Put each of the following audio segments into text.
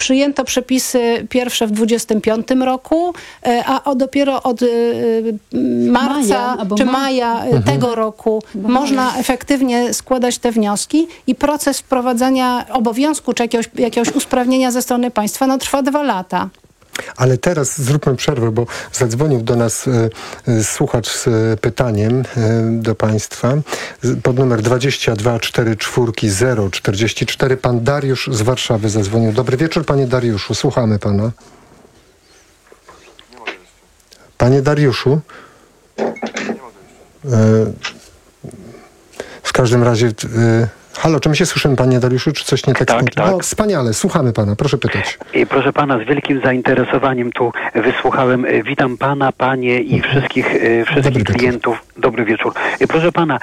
Przyjęto przepisy pierwsze w 25 roku, a dopiero od marca czy maja tego roku można efektywnie składać te wnioski i proces wprowadzania obowiązku czy jakiegoś usprawnienia ze strony państwa trwa 2 lata. Ale teraz zróbmy przerwę, bo zadzwonił do nas słuchacz z pytaniem do państwa pod numer 22 Pan Dariusz z Warszawy zadzwonił. Dobry wieczór, panie Dariuszu. Słuchamy pana. Panie Dariuszu? W każdym razie... Halo, czy my się słyszymy, panie Dariuszu, czy coś nie tak? Tak. O, wspaniale, słuchamy pana, proszę pytać. Proszę pana, z wielkim zainteresowaniem tu wysłuchałem. Witam pana, panie i wszystkich klientów. Dobry wieczór. Proszę pana,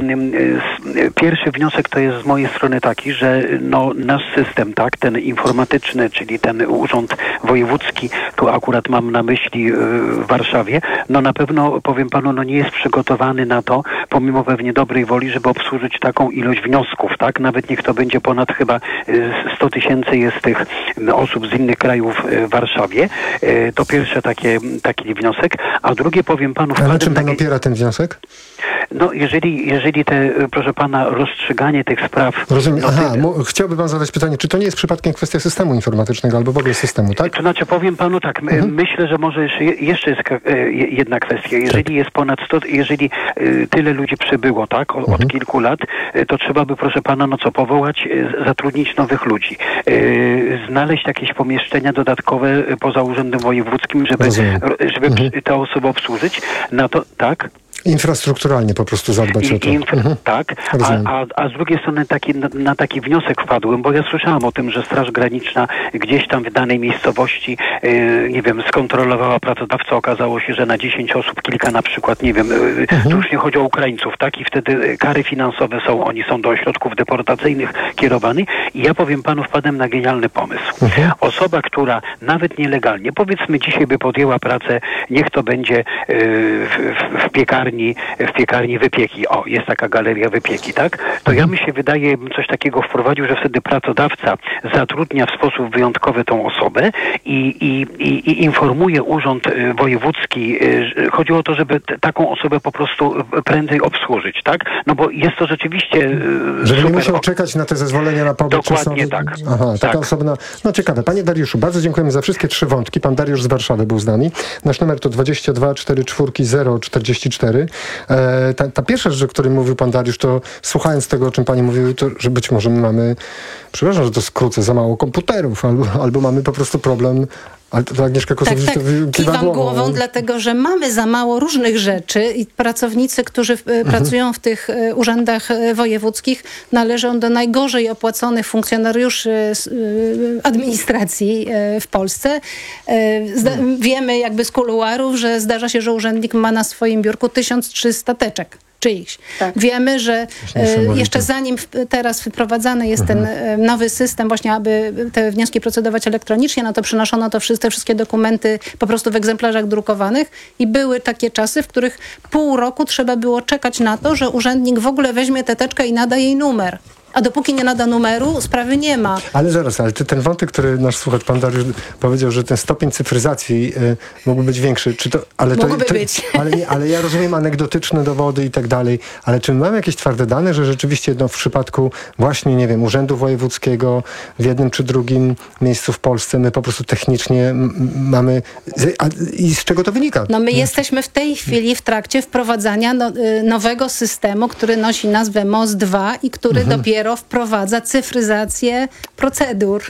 pierwszy wniosek to jest z mojej strony taki, że nasz system, tak, ten informatyczny, czyli ten urząd wojewódzki, tu akurat mam na myśli w Warszawie, na pewno, powiem panu, nie jest przygotowany na to, pomimo pewnie dobrej woli, żeby obsłużyć taką ilość wniosków. Tak? Nawet niech to będzie ponad chyba 100 000 jest tych osób z innych krajów w Warszawie. To pierwsze taki wniosek. A drugie, powiem panu... A na czym pan opiera ten wniosek? Jeżeli proszę pana, rozstrzyganie tych spraw... Rozumiem. Chciałby pan zadać pytanie, czy to nie jest przypadkiem kwestia systemu informatycznego albo w ogóle systemu, tak? To znaczy, powiem panu tak, myślę, że może jeszcze jest jedna kwestia. Jeżeli jest ponad 100, jeżeli tyle ludzi przybyło, tak, od kilku lat, to trzeba by, proszę pana, powołać, zatrudnić nowych ludzi. Znaleźć jakieś pomieszczenia dodatkowe poza urzędem wojewódzkim, żeby te osoby obsłużyć. Tak? Infrastrukturalnie po prostu zadbać o to. Tak, a z drugiej strony na taki wniosek wpadłem, bo ja słyszałam o tym, że Straż Graniczna gdzieś tam w danej miejscowości, nie wiem, skontrolowała pracodawcę, okazało się, że na 10 osób kilka na przykład, nie wiem, tu już nie chodzi o Ukraińców, tak, i wtedy kary finansowe oni są do ośrodków deportacyjnych kierowani i ja powiem panu, wpadłem na genialny pomysł. Osoba, która nawet nielegalnie, powiedzmy dzisiaj by podjęła pracę, niech to będzie w piekarni wypieki. O, jest taka galeria wypieki, tak? To ja mi się wydaje, coś takiego wprowadził, że wtedy pracodawca zatrudnia w sposób wyjątkowy tą osobę i informuje urząd wojewódzki. Chodzi o to, żeby taką osobę po prostu prędzej obsłużyć, tak? Bo jest to rzeczywiście żeby nie musiał czekać na te zezwolenia na pobyt. Dokładnie tak. Taka osobna... Ciekawe. Panie Dariuszu, bardzo dziękujemy za wszystkie 3 wątki. Pan Dariusz z Warszawy był z nami. Nasz numer to 22 Ta pierwsza rzecz, o której mówił pan Dariusz, to słuchając tego, o czym pani mówił, to że być może my mamy, przepraszam, że to skrócę, za mało komputerów, albo mamy po prostu problem. Ale to Agnieszka Kosowicz kiwam głową, dlatego że mamy za mało różnych rzeczy i pracownicy, którzy pracują w tych urzędach wojewódzkich, należą do najgorzej opłaconych funkcjonariuszy administracji w Polsce. Wiemy jakby z kuluarów, że zdarza się, że urzędnik ma na swoim biurku 1300 teczek. Czyichś. Tak. Wiemy, że jeszcze zanim teraz wprowadzany jest ten nowy system, właśnie aby te wnioski procedować elektronicznie, to przynoszono te wszystkie dokumenty po prostu w egzemplarzach drukowanych i były takie czasy, w których pół roku trzeba było czekać na to, że urzędnik w ogóle weźmie tę teczkę i nada jej numer. A dopóki nie nada numeru, sprawy nie ma. Ale zaraz, ten wątek, który nasz słuchacz, pan Dariusz, powiedział, że ten stopień cyfryzacji mógłby być większy. Być. Ale ja rozumiem anegdotyczne dowody i tak dalej. Ale czy mamy jakieś twarde dane, że rzeczywiście w przypadku właśnie, nie wiem, urzędu wojewódzkiego w jednym czy drugim miejscu w Polsce my po prostu technicznie mamy... I z czego to wynika? My jesteśmy w tej chwili w trakcie wprowadzania nowego systemu, który nosi nazwę MOS-2 i który dopiero wprowadza cyfryzację procedur.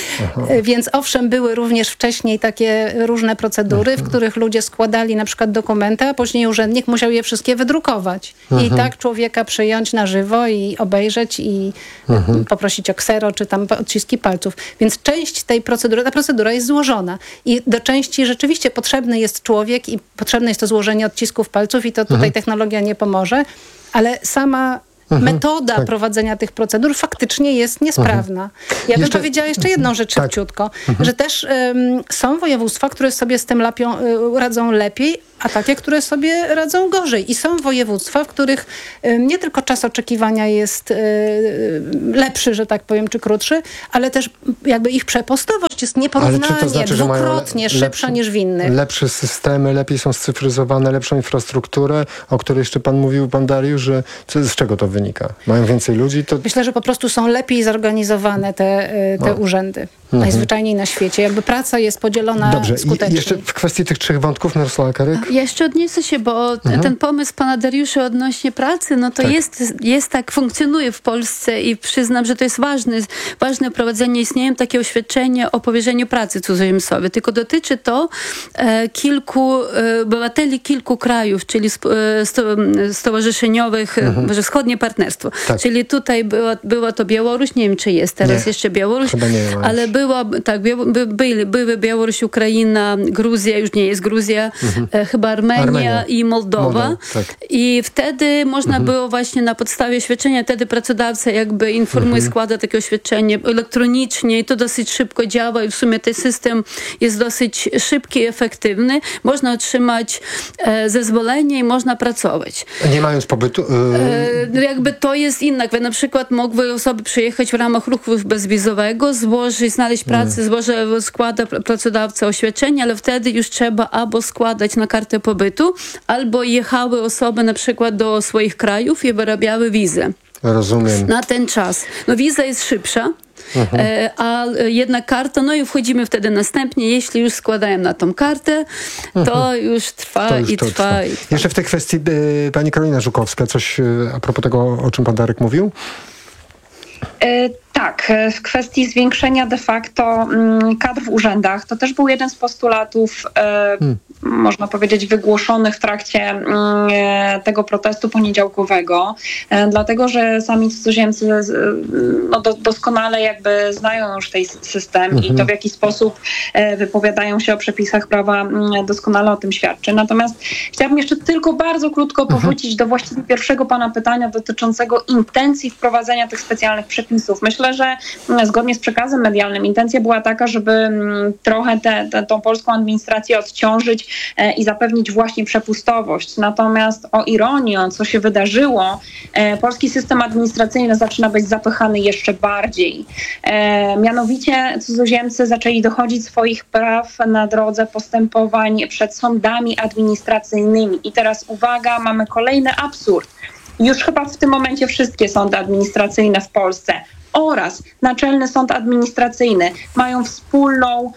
Więc owszem, były również wcześniej takie różne procedury, w których ludzie składali na przykład dokumenty, a później urzędnik musiał je wszystkie wydrukować. I tak człowieka przyjąć na żywo i obejrzeć i poprosić o ksero, czy tam odciski palców. Więc część tej procedury, ta procedura jest złożona. I do części rzeczywiście potrzebny jest człowiek i potrzebne jest to złożenie odcisków palców i to tutaj technologia nie pomoże, ale sama metoda prowadzenia tych procedur faktycznie jest niesprawna. Ja bym powiedziała jeszcze jedną rzecz szybciutko, że też są województwa, które sobie z tym radzą lepiej, a takie, które sobie radzą gorzej. I są województwa, w których nie tylko czas oczekiwania jest lepszy, że tak powiem, czy krótszy, ale też jakby ich przepustowość jest nieporównanie dwukrotnie szybsza niż w innych. Lepsze systemy, lepiej są scyfryzowane, lepszą infrastrukturę, o której jeszcze mówił pan Dariusz, że z czego to wynika? Mają więcej ludzi? Myślę, że po prostu są lepiej zorganizowane te urzędy. Najzwyczajniej na świecie. Jakby praca jest podzielona skutecznie. Dobrze, jeszcze w kwestii tych 3 wątków, Mirosława Karyk? Ja jeszcze odniosę się, bo ten pomysł pana Dariusza odnośnie pracy, no to jest tak, funkcjonuje w Polsce i przyznam, że to jest ważne prowadzenie. Istnieją takie oświadczenia o powierzeniu pracy cudzoziemcowi, tylko dotyczy to obywateli kilku krajów, czyli stowarzyszeniowych, może wschodnie partnerstwo. Tak. Czyli tutaj była to Białoruś, nie wiem czy jest teraz jeszcze Białoruś, ale były Białoruś, Ukraina, Gruzja, już nie jest Gruzja, chyba Armenia i Mołdowa. Tak. I wtedy można było właśnie na podstawie świadczenia, wtedy pracodawca jakby informuje, składa takie oświadczenie elektronicznie i to dosyć szybko działa i w sumie ten system jest dosyć szybki i efektywny. Można otrzymać zezwolenie i można pracować. Nie mając pobytu? Jakby to jest inna. Na przykład mogły osoby przyjechać w ramach ruchu bezwizowego, znaleźć pracę, składa pracodawca oświadczenie, ale wtedy już trzeba albo składać na kartę pobytu, albo jechały osoby na przykład do swoich krajów i wyrabiały wizę. Rozumiem. Na ten czas. No wiza jest szybsza, a jedna karta, no i wchodzimy wtedy następnie, jeśli już składają na tą kartę, to już trwa. Jeszcze w tej kwestii pani Karolina Żukowska, coś a propos tego, o czym pan Darek mówił? Tak, w kwestii zwiększenia de facto kadr w urzędach, to też był jeden z postulatów, można powiedzieć, wygłoszonych w trakcie tego protestu poniedziałkowego, dlatego że sami cudzoziemcy doskonale jakby znają już ten system i to w jaki sposób wypowiadają się o przepisach prawa doskonale o tym świadczy. Natomiast chciałabym jeszcze tylko bardzo krótko powrócić do właściwie pierwszego pana pytania dotyczącego intencji wprowadzenia tych specjalnych przepisów. Myślę, że zgodnie z przekazem medialnym intencja była taka, żeby trochę tą polską administrację odciążyć i zapewnić właśnie przepustowość. Natomiast o ironię, co się wydarzyło, polski system administracyjny zaczyna być zapychany jeszcze bardziej. Mianowicie cudzoziemcy zaczęli dochodzić swoich praw na drodze postępowań przed sądami administracyjnymi. I teraz uwaga, mamy kolejny absurd. Już chyba w tym momencie wszystkie sądy administracyjne w Polsce oraz Naczelny Sąd Administracyjny mają wspólną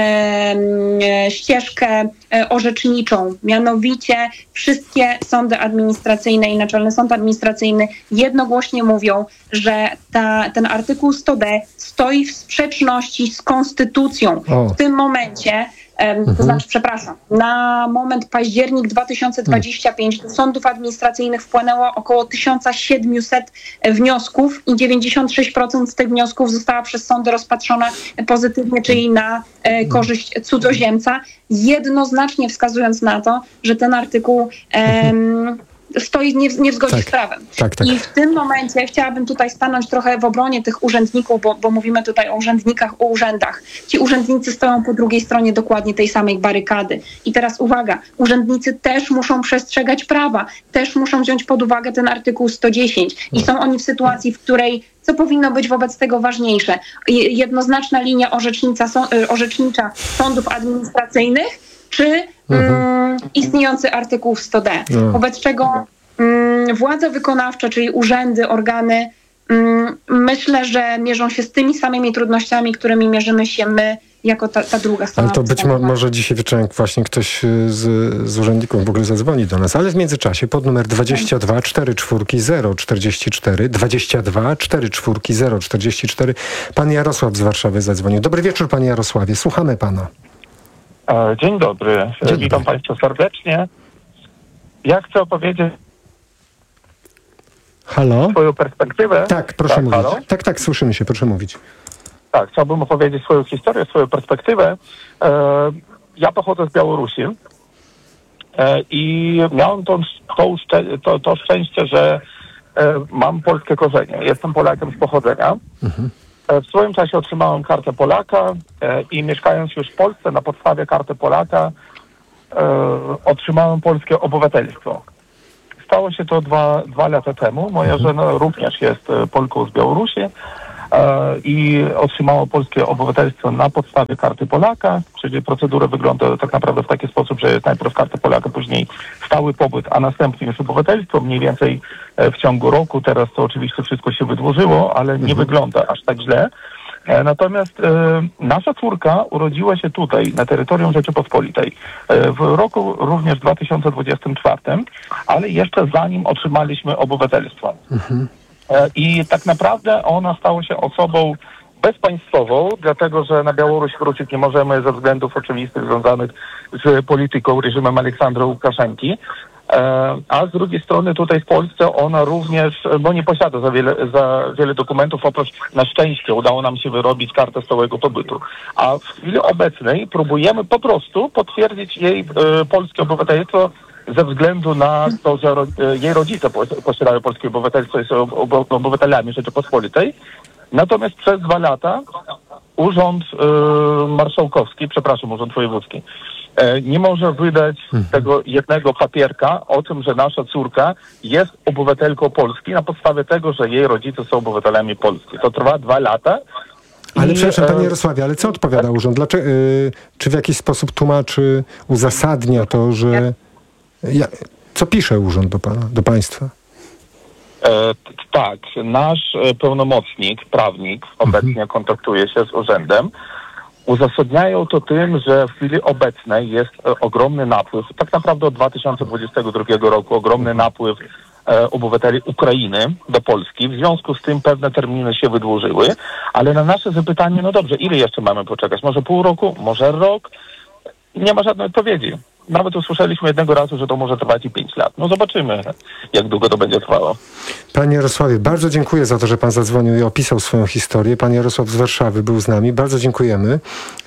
ścieżkę orzeczniczą. Mianowicie wszystkie sądy administracyjne i Naczelny Sąd Administracyjny jednogłośnie mówią, że ten artykuł 100d stoi w sprzeczności z konstytucją. W tym momencie to znaczy, przepraszam, na moment październik 2025 do sądów administracyjnych wpłynęło około 1700 wniosków i 96% z tych wniosków została przez sądy rozpatrzona pozytywnie, czyli na korzyść cudzoziemca, jednoznacznie wskazując na to, że ten artykuł stoi nie w zgodzie z prawem. Tak. I w tym momencie chciałabym tutaj stanąć trochę w obronie tych urzędników, bo mówimy tutaj o urzędnikach, o urzędach. Ci urzędnicy stoją po drugiej stronie dokładnie tej samej barykady. I teraz uwaga, urzędnicy też muszą przestrzegać prawa, też muszą wziąć pod uwagę ten artykuł 110. I są oni w sytuacji, w której co powinno być wobec tego ważniejsze? Jednoznaczna linia orzecznicza sądów administracyjnych, czy istniejący artykuł 100d. Wobec czego władza wykonawcza, czyli urzędy, organy, myślę, że mierzą się z tymi samymi trudnościami, którymi mierzymy się my, jako ta druga strona. Ale to być może dzisiaj wieczorem właśnie ktoś z urzędników w ogóle zadzwoni do nas. Ale w międzyczasie pod numer 22 44 044 22 44 044 pan Jarosław z Warszawy zadzwonił. Dobry wieczór, panie Jarosławie. Słuchamy pana. Dzień dobry. Witam państwa serdecznie. Ja chcę opowiedzieć swoją perspektywę. Tak, proszę mówić. Halo? Tak, słyszymy się, proszę mówić. Tak, chciałbym opowiedzieć swoją historię, swoją perspektywę. Ja pochodzę z Białorusi i miałem to szczęście, że mam polskie korzenie. Jestem Polakiem z pochodzenia. W swoim czasie otrzymałem kartę Polaka i mieszkając już w Polsce na podstawie karty Polaka otrzymałem polskie obywatelstwo. Stało się to dwa lata temu. Moja żona również jest Polką z Białorusi i otrzymała polskie obywatelstwo na podstawie karty Polaka, czyli procedura wygląda tak naprawdę w taki sposób, że jest najpierw karta Polaka, później stały pobyt, a następnie już obywatelstwo, mniej więcej w ciągu roku. Teraz to oczywiście wszystko się wydłużyło, ale nie wygląda aż tak źle. Natomiast nasza córka urodziła się tutaj, na terytorium Rzeczypospolitej, w roku również 2024, ale jeszcze zanim otrzymaliśmy obywatelstwo. I tak naprawdę ona stała się osobą bezpaństwową, dlatego że na Białoruś wrócić nie możemy ze względów oczywistych związanych z polityką, reżimem Aleksandra Łukaszenki. A z drugiej strony tutaj w Polsce ona również nie posiada za wiele dokumentów, oprócz na szczęście udało nam się wyrobić kartę stałego pobytu. A w chwili obecnej próbujemy po prostu potwierdzić jej polskie obywatelstwo ze względu na to, że jej rodzice posiadają polskie obywatelstwo i są obywatelami Rzeczypospolitej. Natomiast przez 2 lata urząd urząd wojewódzki nie może wydać tego jednego papierka o tym, że nasza córka jest obywatelką Polski na podstawie tego, że jej rodzice są obywatelami Polski. To trwa 2 lata. Ale przepraszam, panie Jarosławie, ale co odpowiada urząd? Dlaczego, czy w jakiś sposób tłumaczy, uzasadnia to, że... Co pisze urząd do państwa? Tak, nasz pełnomocnik, prawnik obecnie kontaktuje się z urzędem. Uzasadniają to tym, że w chwili obecnej jest ogromny napływ, tak naprawdę od 2022 roku ogromny napływ obywateli Ukrainy do Polski. W związku z tym pewne terminy się wydłużyły, ale na nasze zapytanie, no dobrze, ile jeszcze mamy poczekać? Może pół roku? Może rok? Nie ma żadnej odpowiedzi. Nawet usłyszeliśmy jednego razu, że to może trwać i 5 lat. No zobaczymy, jak długo to będzie trwało. Panie Jarosławie, bardzo dziękuję za to, że pan zadzwonił i opisał swoją historię. Pan Jarosław z Warszawy był z nami. Bardzo dziękujemy.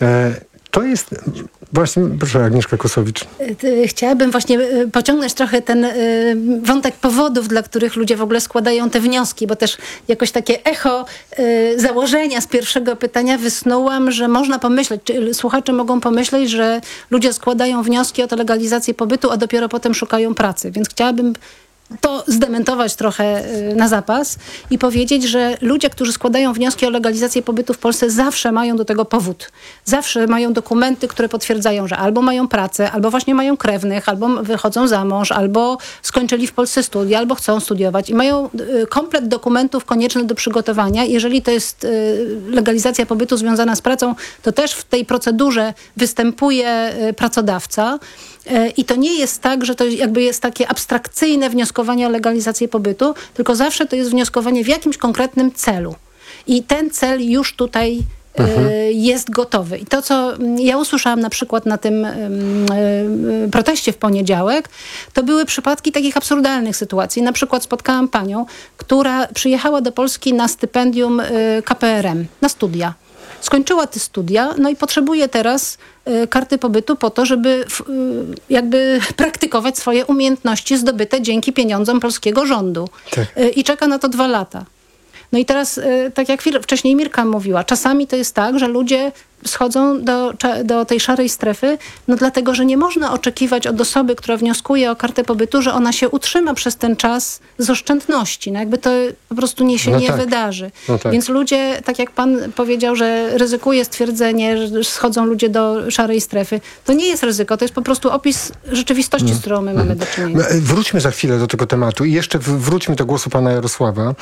To jest właśnie, proszę, Agnieszka Kosowicz. Chciałabym właśnie pociągnąć trochę ten wątek powodów, dla których ludzie w ogóle składają te wnioski, bo też jakoś takie echo założenia z pierwszego pytania wysnułam, że można pomyśleć, czy słuchacze mogą pomyśleć, że ludzie składają wnioski o tę legalizację pobytu, a dopiero potem szukają pracy. Więc chciałabym to zdementować trochę na zapas i powiedzieć, że ludzie, którzy składają wnioski o legalizację pobytu w Polsce, zawsze mają do tego powód. Zawsze mają dokumenty, które potwierdzają, że albo mają pracę, albo właśnie mają krewnych, albo wychodzą za mąż, albo skończyli w Polsce studia, albo chcą studiować i mają komplet dokumentów koniecznych do przygotowania. Jeżeli to jest legalizacja pobytu związana z pracą, to też w tej procedurze występuje pracodawca. I to nie jest tak, że to jakby jest takie abstrakcyjne wnioskowanie o legalizację pobytu, tylko zawsze to jest wnioskowanie w jakimś konkretnym celu. I ten cel już tutaj jest gotowy. I to, co ja usłyszałam na przykład na tym proteście w poniedziałek, to były przypadki takich absurdalnych sytuacji. Na przykład spotkałam panią, która przyjechała do Polski na stypendium KPRM, na studia. Skończyła te studia, no i potrzebuje teraz karty pobytu po to, żeby jakby praktykować swoje umiejętności zdobyte dzięki pieniądzom polskiego rządu. Tak. I czeka na to 2 lata. No i teraz, tak jak wcześniej Mirka mówiła, czasami to jest tak, że ludzie schodzą do tej szarej strefy, no dlatego, że nie można oczekiwać od osoby, która wnioskuje o kartę pobytu, że ona się utrzyma przez ten czas z oszczędności. No jakby to po prostu nie wydarzy. No tak. Więc ludzie, tak jak pan powiedział, że ryzykuje stwierdzenie, że schodzą ludzie do szarej strefy, to nie jest ryzyko, to jest po prostu opis rzeczywistości, z którą my mamy do czynienia. Wróćmy za chwilę do tego tematu i jeszcze wróćmy do głosu pana Jarosława,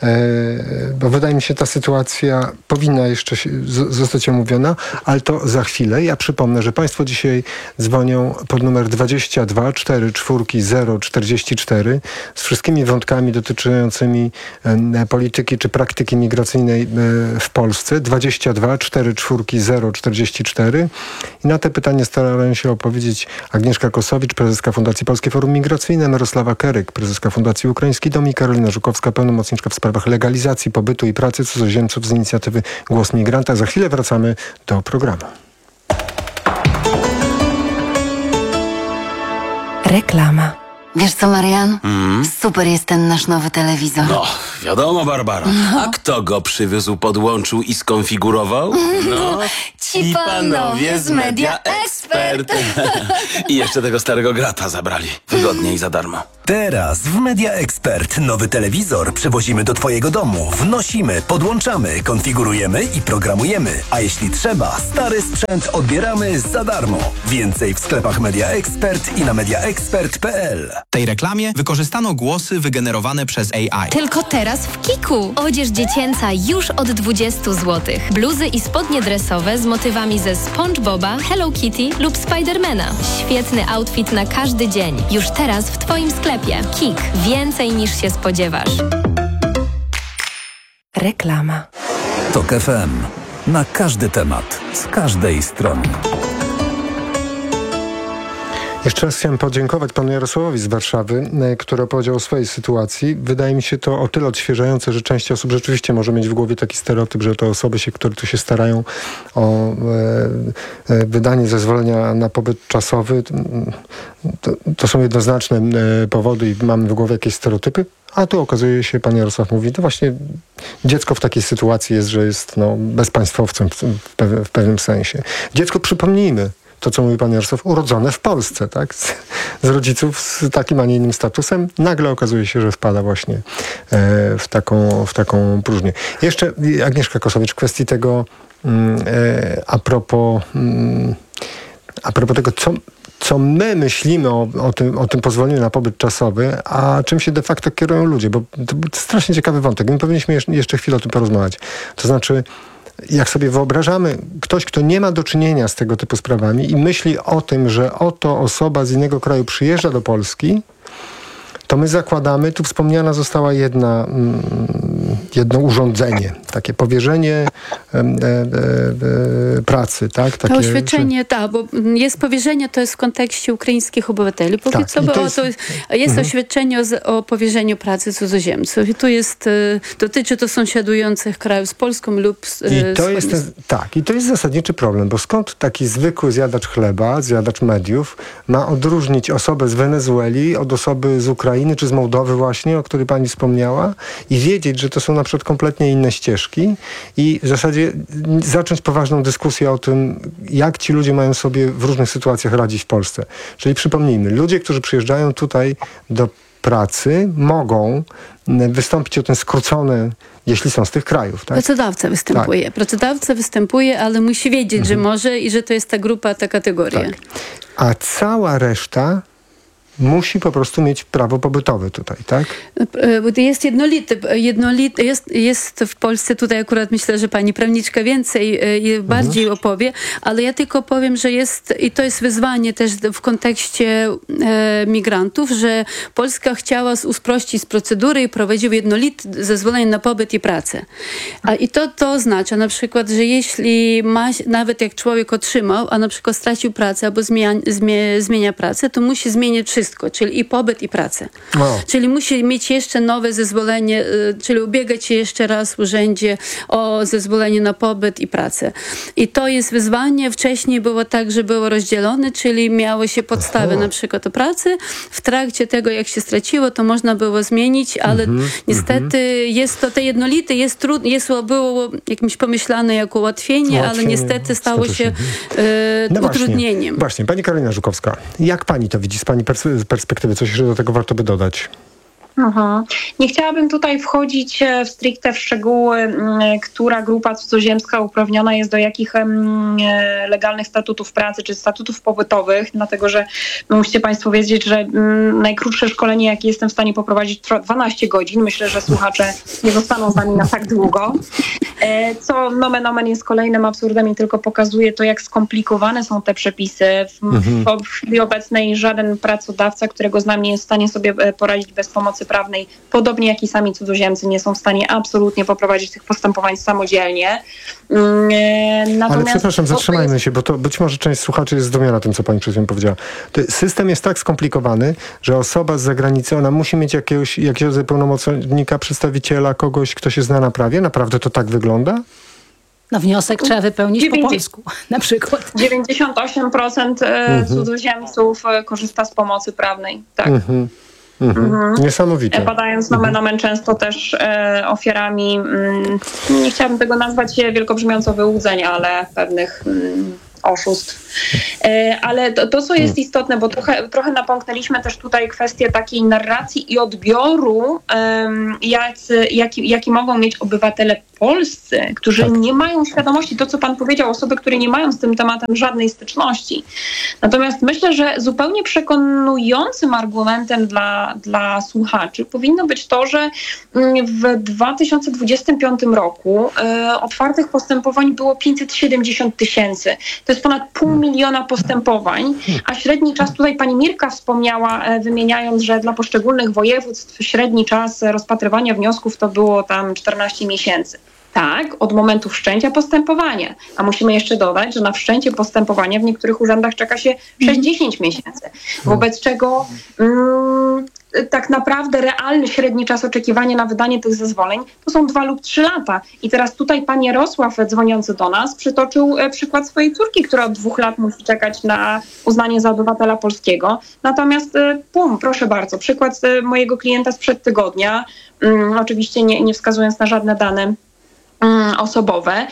bo wydaje mi się, ta sytuacja powinna jeszcze zostać omówiona, ale to za chwilę. Ja przypomnę, że państwo dzisiaj dzwonią pod numer 22 44 044 z wszystkimi wątkami dotyczącymi polityki czy praktyki migracyjnej w Polsce. 22 44 044 i na te pytania starają się odpowiedzieć Agnieszka Kosowicz, prezeska Fundacji Polskie Forum Migracyjne, Mirosława Keryk, prezeska Fundacji Ukraiński Dom i Karolina Żukowska, pełnomocniczka w sprawach legalizacji pobytu i pracy cudzoziemców z inicjatywy Głos Migranta. Za chwilę wracamy do programu. Reklama. Wiesz co, Marian? Super jest ten nasz nowy telewizor. No, Wiadomo, Barbara. A kto go przywiózł, podłączył i skonfigurował? No, ci panowie z Media Expert. I jeszcze tego starego grata zabrali. Wygodnie i za darmo. Teraz w Media Expert nowy telewizor przywozimy do twojego domu. Wnosimy, podłączamy, konfigurujemy i programujemy. A jeśli trzeba, stary sprzęt odbieramy za darmo. Więcej w sklepach Media Expert i na mediaexpert.pl. W tej reklamie wykorzystano głosy wygenerowane przez AI. Tylko teraz w Kiku. Odzież dziecięca już od 20 zł. Bluzy i spodnie dresowe z motywami ze SpongeBoba, Hello Kitty lub Spidermana. Świetny outfit na każdy dzień. Już teraz w twoim sklepie. Kik. Więcej niż się spodziewasz. Reklama. TOK FM. Na każdy temat. Z każdej strony. Jeszcze raz chciałem podziękować panu Jarosławowi z Warszawy, który opowiedział o swojej sytuacji. Wydaje mi się to o tyle odświeżające, że część osób rzeczywiście może mieć w głowie taki stereotyp, że to osoby, które tu się starają o wydanie zezwolenia na pobyt czasowy. To są jednoznaczne powody i mamy w głowie jakieś stereotypy. A tu okazuje się, pan Jarosław mówi, to właśnie dziecko w takiej sytuacji jest, że jest bezpaństwowcem w pewnym sensie. Dziecko, przypomnijmy, to, co mówi pan Jarosław, urodzone w Polsce, tak? Z rodziców z takim, a nie innym statusem, nagle okazuje się, że wpada właśnie w taką próżnię. Jeszcze Agnieszka Kosowicz, w kwestii tego a propos tego, co my myślimy o tym pozwoleniu na pobyt czasowy, a czym się de facto kierują ludzie, bo to strasznie ciekawy wątek. My powinniśmy jeszcze chwilę o tym porozmawiać. To znaczy, jak sobie wyobrażamy ktoś, kto nie ma do czynienia z tego typu sprawami i myśli o tym, że oto osoba z innego kraju przyjeżdża do Polski, to my zakładamy, tu wspomniana została jedno urządzenie, takie powierzenie pracy, tak? Takie, to oświadczenie, tak, bo jest powierzenie, to jest w kontekście ukraińskich obywateli. Póki co jest oświadczenie o powierzeniu pracy cudzoziemców. I tu dotyczy to sąsiadujących krajów z Polską lub I to jest zasadniczy problem, bo skąd taki zwykły zjadacz chleba, zjadacz mediów ma odróżnić osobę z Wenezueli od osoby z Ukrainy czy z Mołdowy właśnie, o której pani wspomniała, i wiedzieć, że to są na przykład kompletnie inne ścieżki i w zasadzie zacząć poważną dyskusję o tym, jak ci ludzie mają sobie w różnych sytuacjach radzić w Polsce. Czyli przypomnijmy, ludzie, którzy przyjeżdżają tutaj do pracy, mogą wystąpić o ten skrócony, jeśli są z tych krajów. Tak? Pracodawca występuje. Tak. Pracodawca występuje, ale musi wiedzieć, że może i że to jest ta grupa, ta kategoria. Tak. A cała reszta musi po prostu mieć prawo pobytowe tutaj, tak? Jest jednolity, jest w Polsce, tutaj akurat myślę, że pani prawniczka więcej i bardziej opowie, ale ja tylko powiem, że jest, i to jest wyzwanie też w kontekście migrantów, że Polska chciała uprościć procedury i prowadziła jednolite zezwolenie na pobyt i pracę. I to oznacza na przykład, że jeśli nawet jak człowiek otrzymał, a na przykład stracił pracę albo zmienia pracę, to musi zmienić wszystko, czyli i pobyt, i pracę. Czyli musi mieć jeszcze nowe zezwolenie, czyli ubiegać się jeszcze raz w urzędzie o zezwolenie na pobyt i pracę. I to jest wyzwanie. Wcześniej było tak, że było rozdzielone, czyli miało się podstawy na przykład o pracy. W trakcie tego, jak się straciło, to można było zmienić, ale niestety jest to te jednolite, było jakimś pomyślane jako ułatwienie, ale niestety stało się utrudnieniem. Właśnie, pani Karolina Żukowska, jak pani to widzi z pani perspektywy? Coś jeszcze do tego warto by dodać? Nie chciałabym tutaj wchodzić stricte w szczegóły, która grupa cudzoziemska uprawniona jest do jakich legalnych statutów pracy czy statutów pobytowych, dlatego że musicie państwo wiedzieć, że najkrótsze szkolenie, jakie jestem w stanie poprowadzić, trwa 12 godzin. Myślę, że słuchacze nie zostaną z nami na tak długo. Co nomen omen jest kolejnym absurdem i tylko pokazuje to, jak skomplikowane są te przepisy. W chwili obecnej żaden pracodawca, którego znam, nie jest w stanie sobie poradzić bez pomocy prawnej, podobnie jak i sami cudzoziemcy nie są w stanie absolutnie poprowadzić tych postępowań samodzielnie. Ale przepraszam, zatrzymajmy się, bo to być może część słuchaczy jest zdumiona tym, co pani przed chwilą powiedziała. System jest tak skomplikowany, że osoba z zagranicy, ona musi mieć jakiegoś pełnomocnika, przedstawiciela, kogoś, kto się zna na prawie. Naprawdę to tak wygląda? No wniosek trzeba wypełnić po polsku, na przykład. 98% cudzoziemców korzysta z pomocy prawnej, tak. Niesamowite. Padając nomen omen często też ofiarami, nie chciałabym tego nazwać wielkobrzmiąco wyłudzeń, ale pewnych oszustw. Ale to, co jest istotne, bo trochę napomknęliśmy też tutaj kwestię takiej narracji i odbioru, jaki mogą mieć obywatele polscy, którzy nie mają świadomości, to co pan powiedział, osoby, które nie mają z tym tematem żadnej styczności. Natomiast myślę, że zupełnie przekonującym argumentem dla słuchaczy powinno być to, że w 2025 roku otwartych postępowań było 570 000. To jest ponad 500 000 postępowań, a średni czas, tutaj pani Mirka wspomniała, wymieniając, że dla poszczególnych województw średni czas rozpatrywania wniosków to było tam 14 miesięcy. Tak, od momentu wszczęcia postępowania. A musimy jeszcze dodać, że na wszczęcie postępowania w niektórych urzędach czeka się 6-10 miesięcy. Wobec czego tak naprawdę realny średni czas oczekiwania na wydanie tych zezwoleń to są 2 lub 3 lata. I teraz tutaj pan Jarosław dzwoniący do nas przytoczył przykład swojej córki, która od 2 lat musi czekać na uznanie za obywatela polskiego. Natomiast proszę bardzo, przykład mojego klienta sprzed tygodnia, oczywiście nie wskazując na żadne dane osobowe.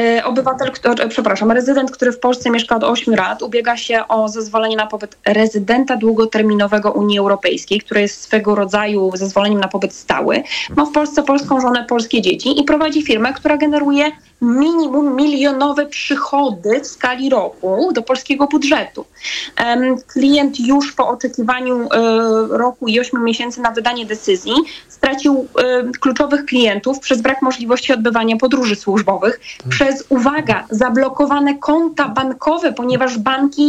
Rezydent, który w Polsce mieszka od 8 lat, ubiega się o zezwolenie na pobyt rezydenta długoterminowego Unii Europejskiej, które jest swego rodzaju zezwoleniem na pobyt stały. Ma w Polsce polską żonę, polskie dzieci i prowadzi firmę, która generuje minimum milionowe przychody w skali roku do polskiego budżetu. Klient już po oczekiwaniu roku i 8 miesięcy na wydanie decyzji stracił kluczowych klientów przez brak możliwości odbywania podróży służbowych, przez, uwaga, zablokowane konta bankowe, ponieważ banki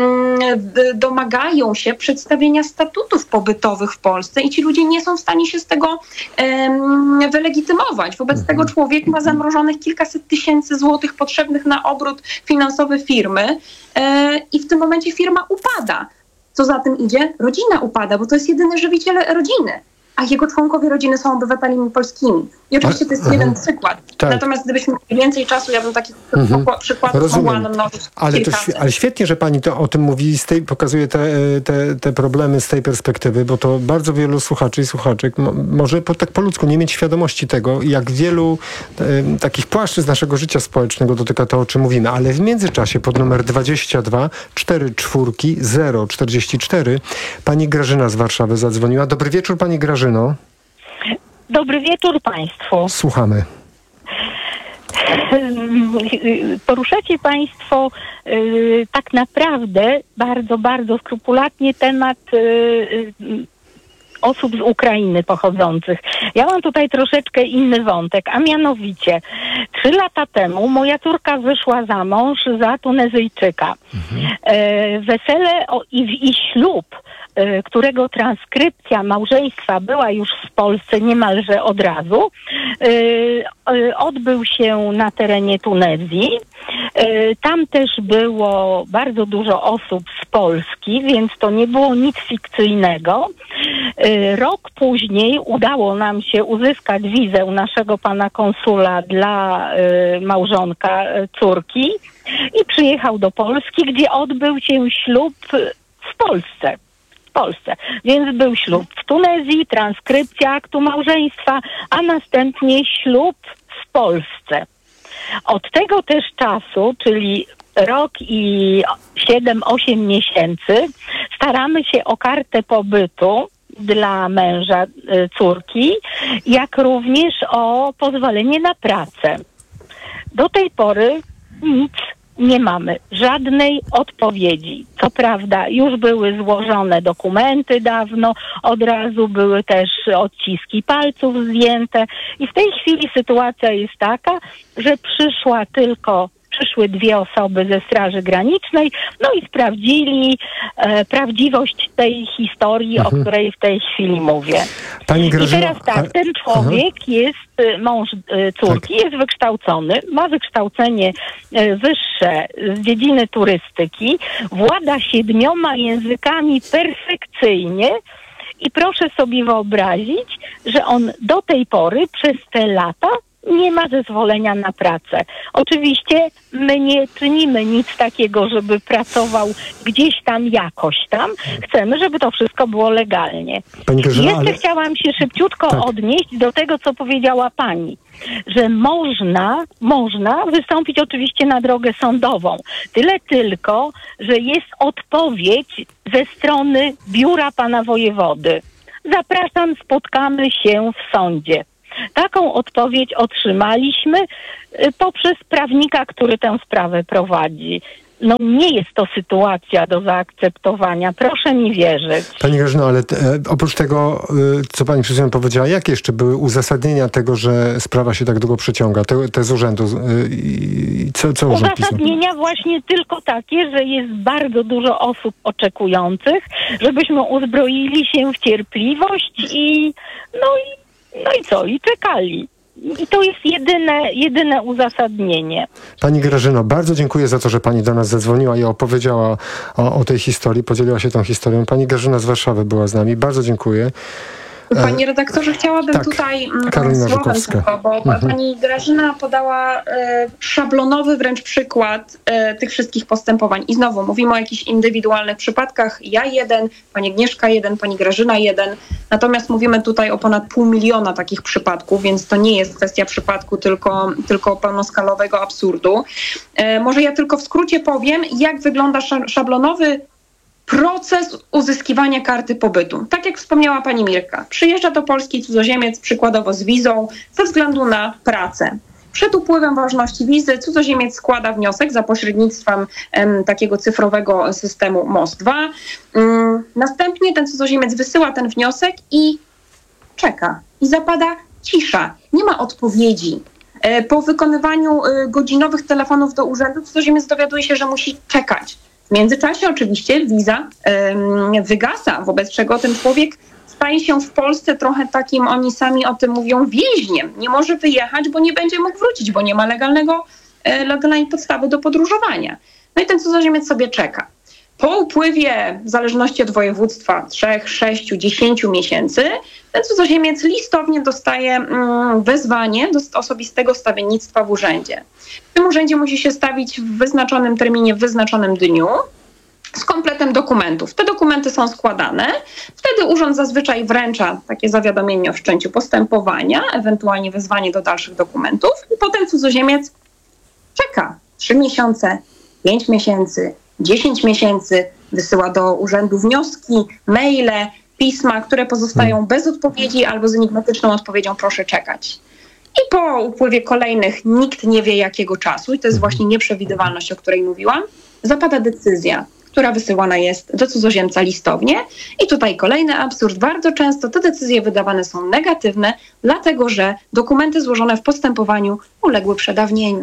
domagają się przedstawienia statutów pobytowych w Polsce i ci ludzie nie są w stanie się z tego wylegitymować. Wobec tego człowiek ma zamrożonych kilkaset tysięcy złotych potrzebnych na obrót finansowy firmy i w tym momencie firma upada. Co za tym idzie? Rodzina upada, bo to jest jedyny żywiciel rodziny, a jego członkowie rodziny są obywatelami polskimi. I oczywiście to jest jeden przykład. Tak. Natomiast gdybyśmy mieli więcej czasu, ja bym takich przykładów mogła mnożyć. Ale świetnie, że pani to o tym mówi, pokazuje te problemy z tej perspektywy, bo to bardzo wielu słuchaczy i słuchaczek może tak po ludzku nie mieć świadomości tego, jak wielu takich płaszczyzn naszego życia społecznego dotyka to, o czym mówimy. Ale w międzyczasie pod numer 22 44 044 pani Grażyna z Warszawy zadzwoniła. Dobry wieczór, pani Grażyno. Dobry wieczór Państwu. Słuchamy. Poruszacie Państwo tak naprawdę bardzo, bardzo skrupulatnie temat osób z Ukrainy pochodzących. Ja mam tutaj troszeczkę inny wątek, a mianowicie 3 lata temu moja córka wyszła za mąż za Tunezyjczyka. Wesele i ślub, którego transkrypcja małżeństwa była już w Polsce niemalże od razu, odbył się na terenie Tunezji. Tam też było bardzo dużo osób z Polski, więc to nie było nic fikcyjnego. Rok później udało nam się uzyskać wizę naszego pana konsula dla małżonka córki i przyjechał do Polski, gdzie odbył się ślub w Polsce. Więc był ślub w Tunezji, transkrypcja aktu małżeństwa, a następnie ślub w Polsce. Od tego też czasu, czyli rok i 7-8 miesięcy, staramy się o kartę pobytu dla męża córki, jak również o pozwolenie na pracę. Do tej pory nic nie mamy, żadnej odpowiedzi. Co prawda już były złożone dokumenty dawno, od razu były też odciski palców zdjęte i w tej chwili sytuacja jest taka, że przyszły 2 osoby ze Straży Granicznej, no i sprawdzili prawdziwość tej historii, o której w tej chwili mówię. Pani Grażyno, i teraz tak, ten człowiek jest, mąż córki, jest wykształcony, ma wykształcenie wyższe z dziedziny turystyki, włada 7 językami perfekcyjnie i proszę sobie wyobrazić, że on do tej pory przez te lata nie ma zezwolenia na pracę. Oczywiście my nie czynimy nic takiego, żeby pracował gdzieś tam, jakoś tam. Chcemy, żeby to wszystko było legalnie. Jeszcze chciałam się szybciutko odnieść do tego, co powiedziała pani, że można wystąpić oczywiście na drogę sądową. Tyle tylko, że jest odpowiedź ze strony biura pana wojewody. Zapraszam, spotkamy się w sądzie. Taką odpowiedź otrzymaliśmy poprzez prawnika, który tę sprawę prowadzi. No nie jest to sytuacja do zaakceptowania. Proszę mi wierzyć. Pani Grażyno, ale oprócz tego, co pani przed chwilą powiedziała, jakie jeszcze były uzasadnienia tego, że sprawa się tak długo przeciąga? Te z urzędu. Co uzasadnienia właśnie tylko takie, że jest bardzo dużo osób oczekujących, żebyśmy uzbroili się w cierpliwość i czekali. I to jest jedyne uzasadnienie. Pani Grażyno, bardzo dziękuję za to, że pani do nas zadzwoniła i opowiedziała o tej historii, podzieliła się tą historią. Pani Grażyna z Warszawy była z nami. Bardzo dziękuję. Panie redaktorze, chciałabym tutaj słowem tylko, bo pani Grażyna podała szablonowy wręcz przykład tych wszystkich postępowań. I znowu mówimy o jakichś indywidualnych przypadkach. Ja 1, pani Agnieszka 1, pani Grażyna 1. Natomiast mówimy tutaj o ponad 500 000 takich przypadków, więc to nie jest kwestia przypadku, tylko pełnoskalowego absurdu. Może ja tylko w skrócie powiem, jak wygląda szablonowy proces uzyskiwania karty pobytu. Tak jak wspomniała pani Mirka, przyjeżdża do Polski cudzoziemiec przykładowo z wizą ze względu na pracę. Przed upływem ważności wizy cudzoziemiec składa wniosek za pośrednictwem takiego cyfrowego systemu MOS-2. Następnie ten cudzoziemiec wysyła ten wniosek i czeka. I zapada cisza. Nie ma odpowiedzi. Po wykonywaniu godzinowych telefonów do urzędu cudzoziemiec dowiaduje się, że musi czekać. W międzyczasie oczywiście wiza wygasa, wobec czego ten człowiek staje się w Polsce trochę takim, oni sami o tym mówią, więźniem. Nie może wyjechać, bo nie będzie mógł wrócić, bo nie ma legalnej podstawy do podróżowania. No i ten cudzoziemiec sobie czeka. Po upływie, w zależności od województwa, 3, 6, 10 miesięcy, ten cudzoziemiec listownie dostaje wezwanie do osobistego stawiennictwa w urzędzie. W tym urzędzie musi się stawić w wyznaczonym terminie, w wyznaczonym dniu z kompletem dokumentów. Te dokumenty są składane. Wtedy urząd zazwyczaj wręcza takie zawiadomienie o wszczęciu postępowania, ewentualnie wezwanie do dalszych dokumentów i potem cudzoziemiec czeka 3 miesiące, 5 miesięcy, 10 miesięcy, wysyła do urzędu wnioski, maile, pisma, które pozostają bez odpowiedzi albo z enigmatyczną odpowiedzią proszę czekać. I po upływie kolejnych, nikt nie wie jakiego czasu, i to jest właśnie nieprzewidywalność, o której mówiłam, zapada decyzja, która wysyłana jest do cudzoziemca listownie. I tutaj kolejny absurd. Bardzo często te decyzje wydawane są negatywne, dlatego że dokumenty złożone w postępowaniu uległy przedawnieniu.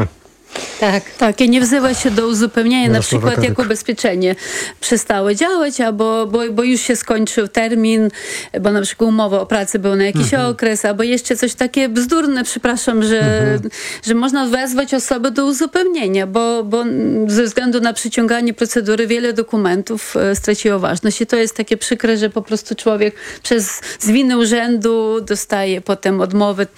Tak, i nie wzywa się do uzupełnienia, na przykład jak ubezpieczenie przestało działać, bo już się skończył termin, bo na przykład umowa o pracę była na jakiś okres, albo jeszcze coś takie bzdurne, przepraszam, że można wezwać osobę do uzupełnienia, bo ze względu na przyciąganie procedury wiele dokumentów straciło ważność i to jest takie przykre, że po prostu człowiek z winy urzędu dostaje potem odmowę.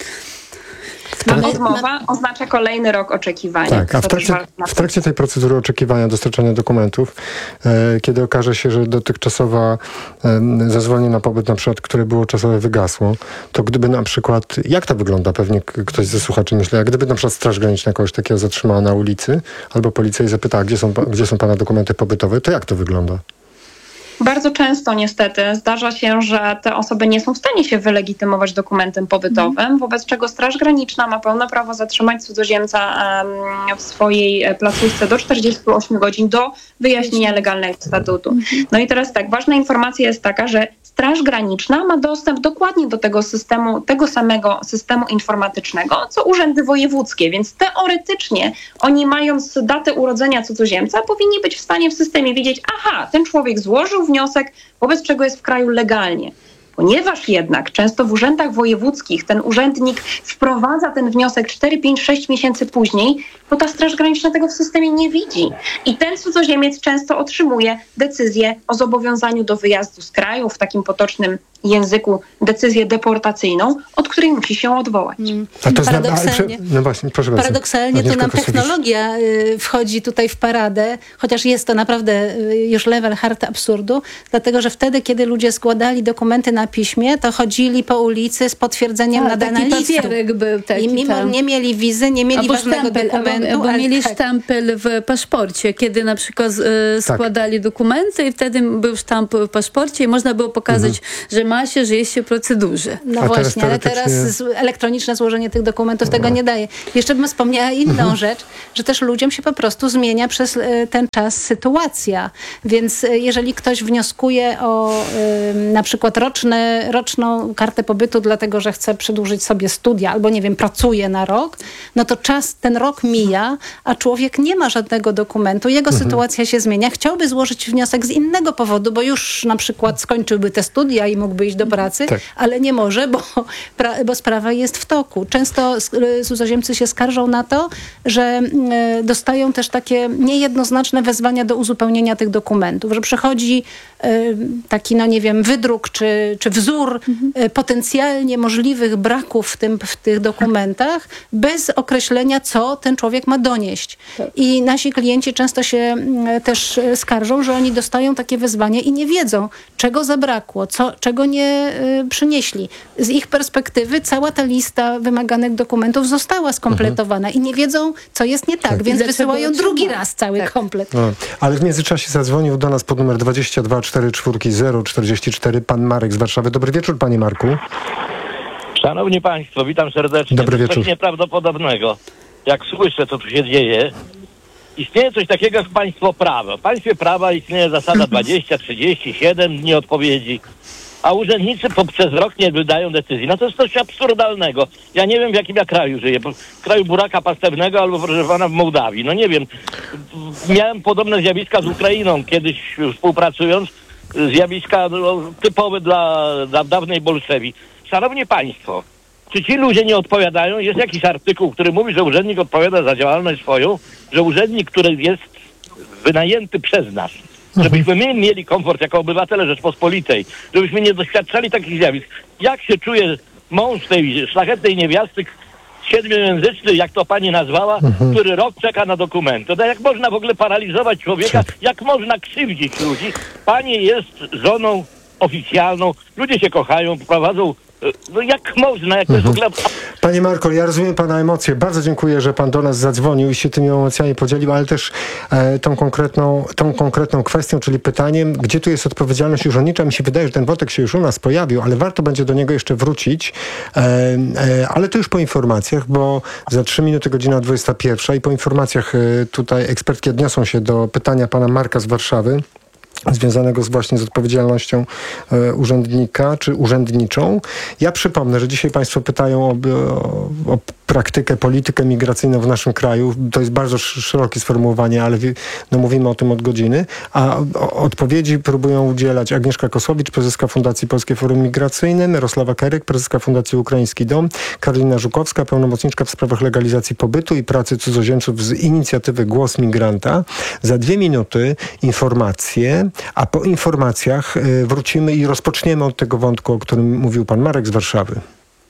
Odmowa oznacza kolejny rok oczekiwania. Tak, a w trakcie tej procedury oczekiwania dostarczania dokumentów, kiedy okaże się, że dotychczasowe zezwolenie na pobyt, na przykład, które było czasowe, wygasło, to gdyby na przykład, jak to wygląda, pewnie ktoś ze słuchaczy myśli, jak gdyby na przykład Straż Graniczna kogoś takiego zatrzymała na ulicy, albo policja i zapytała, gdzie są pana dokumenty pobytowe, to jak to wygląda? Bardzo często niestety zdarza się, że te osoby nie są w stanie się wylegitymować dokumentem pobytowym, wobec czego Straż Graniczna ma pełne prawo zatrzymać cudzoziemca w swojej placówce do 48 godzin do wyjaśnienia legalnego statutu. No i teraz tak, ważna informacja jest taka, że Straż Graniczna ma dostęp dokładnie do tego systemu, tego samego systemu informatycznego, co urzędy wojewódzkie, więc teoretycznie oni, mając datę urodzenia cudzoziemca, powinni być w stanie w systemie wiedzieć, aha, ten człowiek złożył wniosek, wobec czego jest w kraju legalnie. Ponieważ jednak często w urzędach wojewódzkich ten urzędnik wprowadza ten wniosek 4, 5, 6 miesięcy później, bo ta Straż Graniczna tego w systemie nie widzi. I ten cudzoziemiec często otrzymuje decyzję o zobowiązaniu do wyjazdu z kraju w takim potocznym języku decyzję deportacyjną, od której musi się odwołać. A to paradoksalnie, no właśnie, proszę bardzo. Paradoksalnie to nam technologia wchodzi tutaj w paradę, chociaż jest to naprawdę już level hard absurdu, dlatego że wtedy, kiedy ludzie składali dokumenty na piśmie, to chodzili po ulicy z potwierdzeniem nadania listu. Był taki, i mimo nie mieli wizy, nie mieli ważnego dokumentu. Bo mieli sztampel w paszporcie, kiedy na przykład składali dokumenty i wtedy był sztamp w paszporcie i można było pokazać, że ma się, że jest się w procedurze. No właśnie, ale teraz elektroniczne złożenie tych dokumentów tego nie daje. Jeszcze bym wspomniała inną rzecz, że też ludziom się po prostu zmienia przez ten czas sytuacja. Więc jeżeli ktoś wnioskuje o na przykład roczną kartę pobytu, dlatego że chce przedłużyć sobie studia albo nie wiem, pracuje na rok, no to ten rok mija, a człowiek nie ma żadnego dokumentu. Jego sytuacja się zmienia. Chciałby złożyć wniosek z innego powodu, bo już na przykład skończyłby te studia i mógłby iść do pracy, ale nie może, bo sprawa jest w toku. Często cudzoziemcy się skarżą na to, że dostają też takie niejednoznaczne wezwania do uzupełnienia tych dokumentów, że przychodzi taki, no nie wiem, wydruk czy wzór potencjalnie możliwych braków w tych dokumentach bez określenia, co ten człowiek ma donieść. I nasi klienci często się też skarżą, że oni dostają takie wezwania i nie wiedzą, czego zabrakło, czego nie przynieśli. Z ich perspektywy cała ta lista wymaganych dokumentów została skompletowana i nie wiedzą, co jest nie tak, więc wysyłają drugi raz cały komplet. No, ale w międzyczasie zadzwonił do nas pod numer 22 44 044 pan Marek z Warszawy. Dobry wieczór, panie Marku. Szanowni Państwo, witam serdecznie. Dobry wieczór. Coś nieprawdopodobnego. Jak słyszę, co tu się dzieje, istnieje coś takiego jak państwo prawa. W państwie prawa istnieje zasada 20, 37 dni odpowiedzi, a urzędnicy przez rok nie wydają decyzji. No to jest coś absurdalnego. Ja nie wiem, w jakim ja kraju żyję. W kraju buraka pastewnego albo, proszę pana, w Mołdawii. No nie wiem. Miałem podobne zjawiska z Ukrainą kiedyś współpracując. Zjawiska typowe dla dawnej Bolszewii. Szanowni Państwo, czy ci ludzie nie odpowiadają? Jest jakiś artykuł, który mówi, że urzędnik odpowiada za działalność swoją, że urzędnik, który jest wynajęty przez nas, żebyśmy my mieli komfort jako obywatele Rzeczpospolitej, żebyśmy nie doświadczali takich zjawisk. Jak się czuje mąż tej szlachetnej niewiasty, 7-języczny, jak to pani nazwała, który rok czeka na dokumenty? No jak można w ogóle paraliżować człowieka? Jak można krzywdzić ludzi? Pani jest żoną oficjalną, ludzie się kochają, prowadzą. No jak można, jak to jest w ogóle... Panie Marko, ja rozumiem pana emocje. Bardzo dziękuję, że pan do nas zadzwonił i się tymi emocjami podzielił, ale też tą konkretną kwestią, czyli pytaniem, gdzie tu jest odpowiedzialność urzędnicza. Mi się wydaje, że ten wątek się już u nas pojawił, ale warto będzie do niego jeszcze wrócić. Ale to już po informacjach, bo za 3 minuty godzina 21 i po informacjach tutaj ekspertki odniosą się do pytania pana Marka z Warszawy, związanego właśnie z odpowiedzialnością urzędnika czy urzędniczą. Ja przypomnę, że dzisiaj państwo pytają o praktykę, politykę migracyjną w naszym kraju. To jest bardzo szerokie sformułowanie, ale no mówimy o tym od godziny. A odpowiedzi próbują udzielać Agnieszka Kosowicz, prezeska Fundacji Polskie Forum Migracyjne, Mirosława Keryk, prezeska Fundacji Ukraiński Dom, Karolina Żukowska, pełnomocniczka w sprawach legalizacji pobytu i pracy cudzoziemców z inicjatywy Głos Migranta. Za 2 minuty informacje, a po informacjach wrócimy i rozpoczniemy od tego wątku, o którym mówił pan Marek z Warszawy.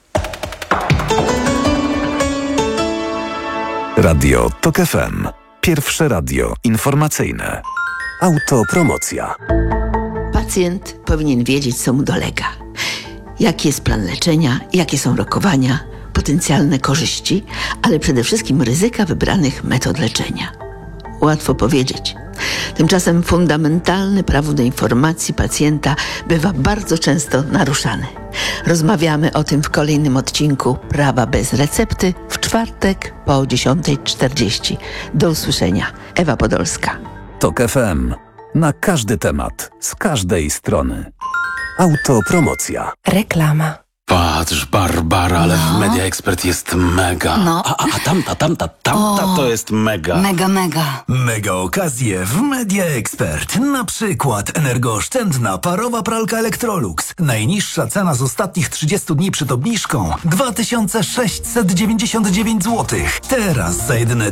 Radio TOK FM. Pierwsze radio informacyjne. Autopromocja. Pacjent powinien wiedzieć, co mu dolega. Jaki jest plan leczenia, jakie są rokowania, potencjalne korzyści, ale przede wszystkim ryzyka wybranych metod leczenia. Łatwo powiedzieć. Tymczasem fundamentalne prawo do informacji pacjenta bywa bardzo często naruszane. Rozmawiamy o tym w kolejnym odcinku Prawa bez recepty w czwartek po 10:40. Do usłyszenia. Ewa Podolska. TOK FM. Na każdy temat, z każdej strony. Autopromocja. Reklama. Patrz, Barbara, ale w Media Expert jest mega. No. A tamta to jest mega. Mega. Mega okazje w Media Expert. Na przykład energooszczędna parowa pralka Electrolux. Najniższa cena z ostatnich 30 dni przed obniżką 2699 zł. Teraz za jedyne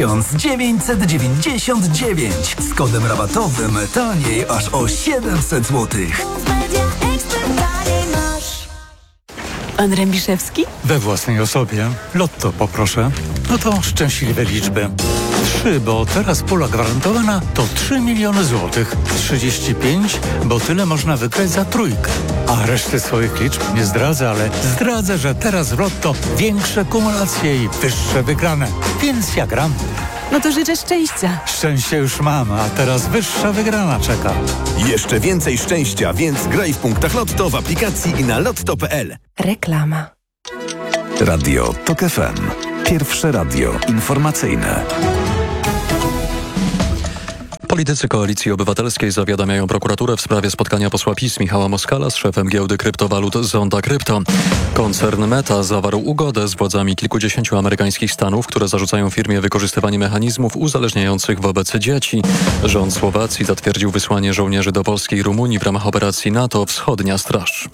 1999. Z kodem rabatowym taniej aż o 700 zł. Media Expert taniej. Pan Rębiszewski? We własnej osobie. Lotto poproszę. No to szczęśliwe liczby. 3, bo teraz pula gwarantowana to 3 miliony złotych. 35, bo tyle można wygrać za trójkę. A reszty swoich liczb nie zdradzę, ale zdradzę, że teraz w Lotto większe kumulacje i wyższe wygrane. Więc ja gram. No to życzę szczęścia. Szczęście już mam, a teraz wyższa wygrana czeka. Jeszcze więcej szczęścia, więc graj w punktach Lotto w aplikacji i na lotto.pl. Reklama. Radio TOK FM. Pierwsze radio informacyjne. Politycy Koalicji Obywatelskiej zawiadamiają prokuraturę w sprawie spotkania posła PiS Michała Moskala z szefem giełdy kryptowalut Zonda Crypto. Koncern Meta zawarł ugodę z władzami kilkudziesięciu amerykańskich stanów, które zarzucają firmie wykorzystywanie mechanizmów uzależniających wobec dzieci. Rząd Słowacji zatwierdził wysłanie żołnierzy do Polski i Rumunii w ramach operacji NATO Wschodnia Straż.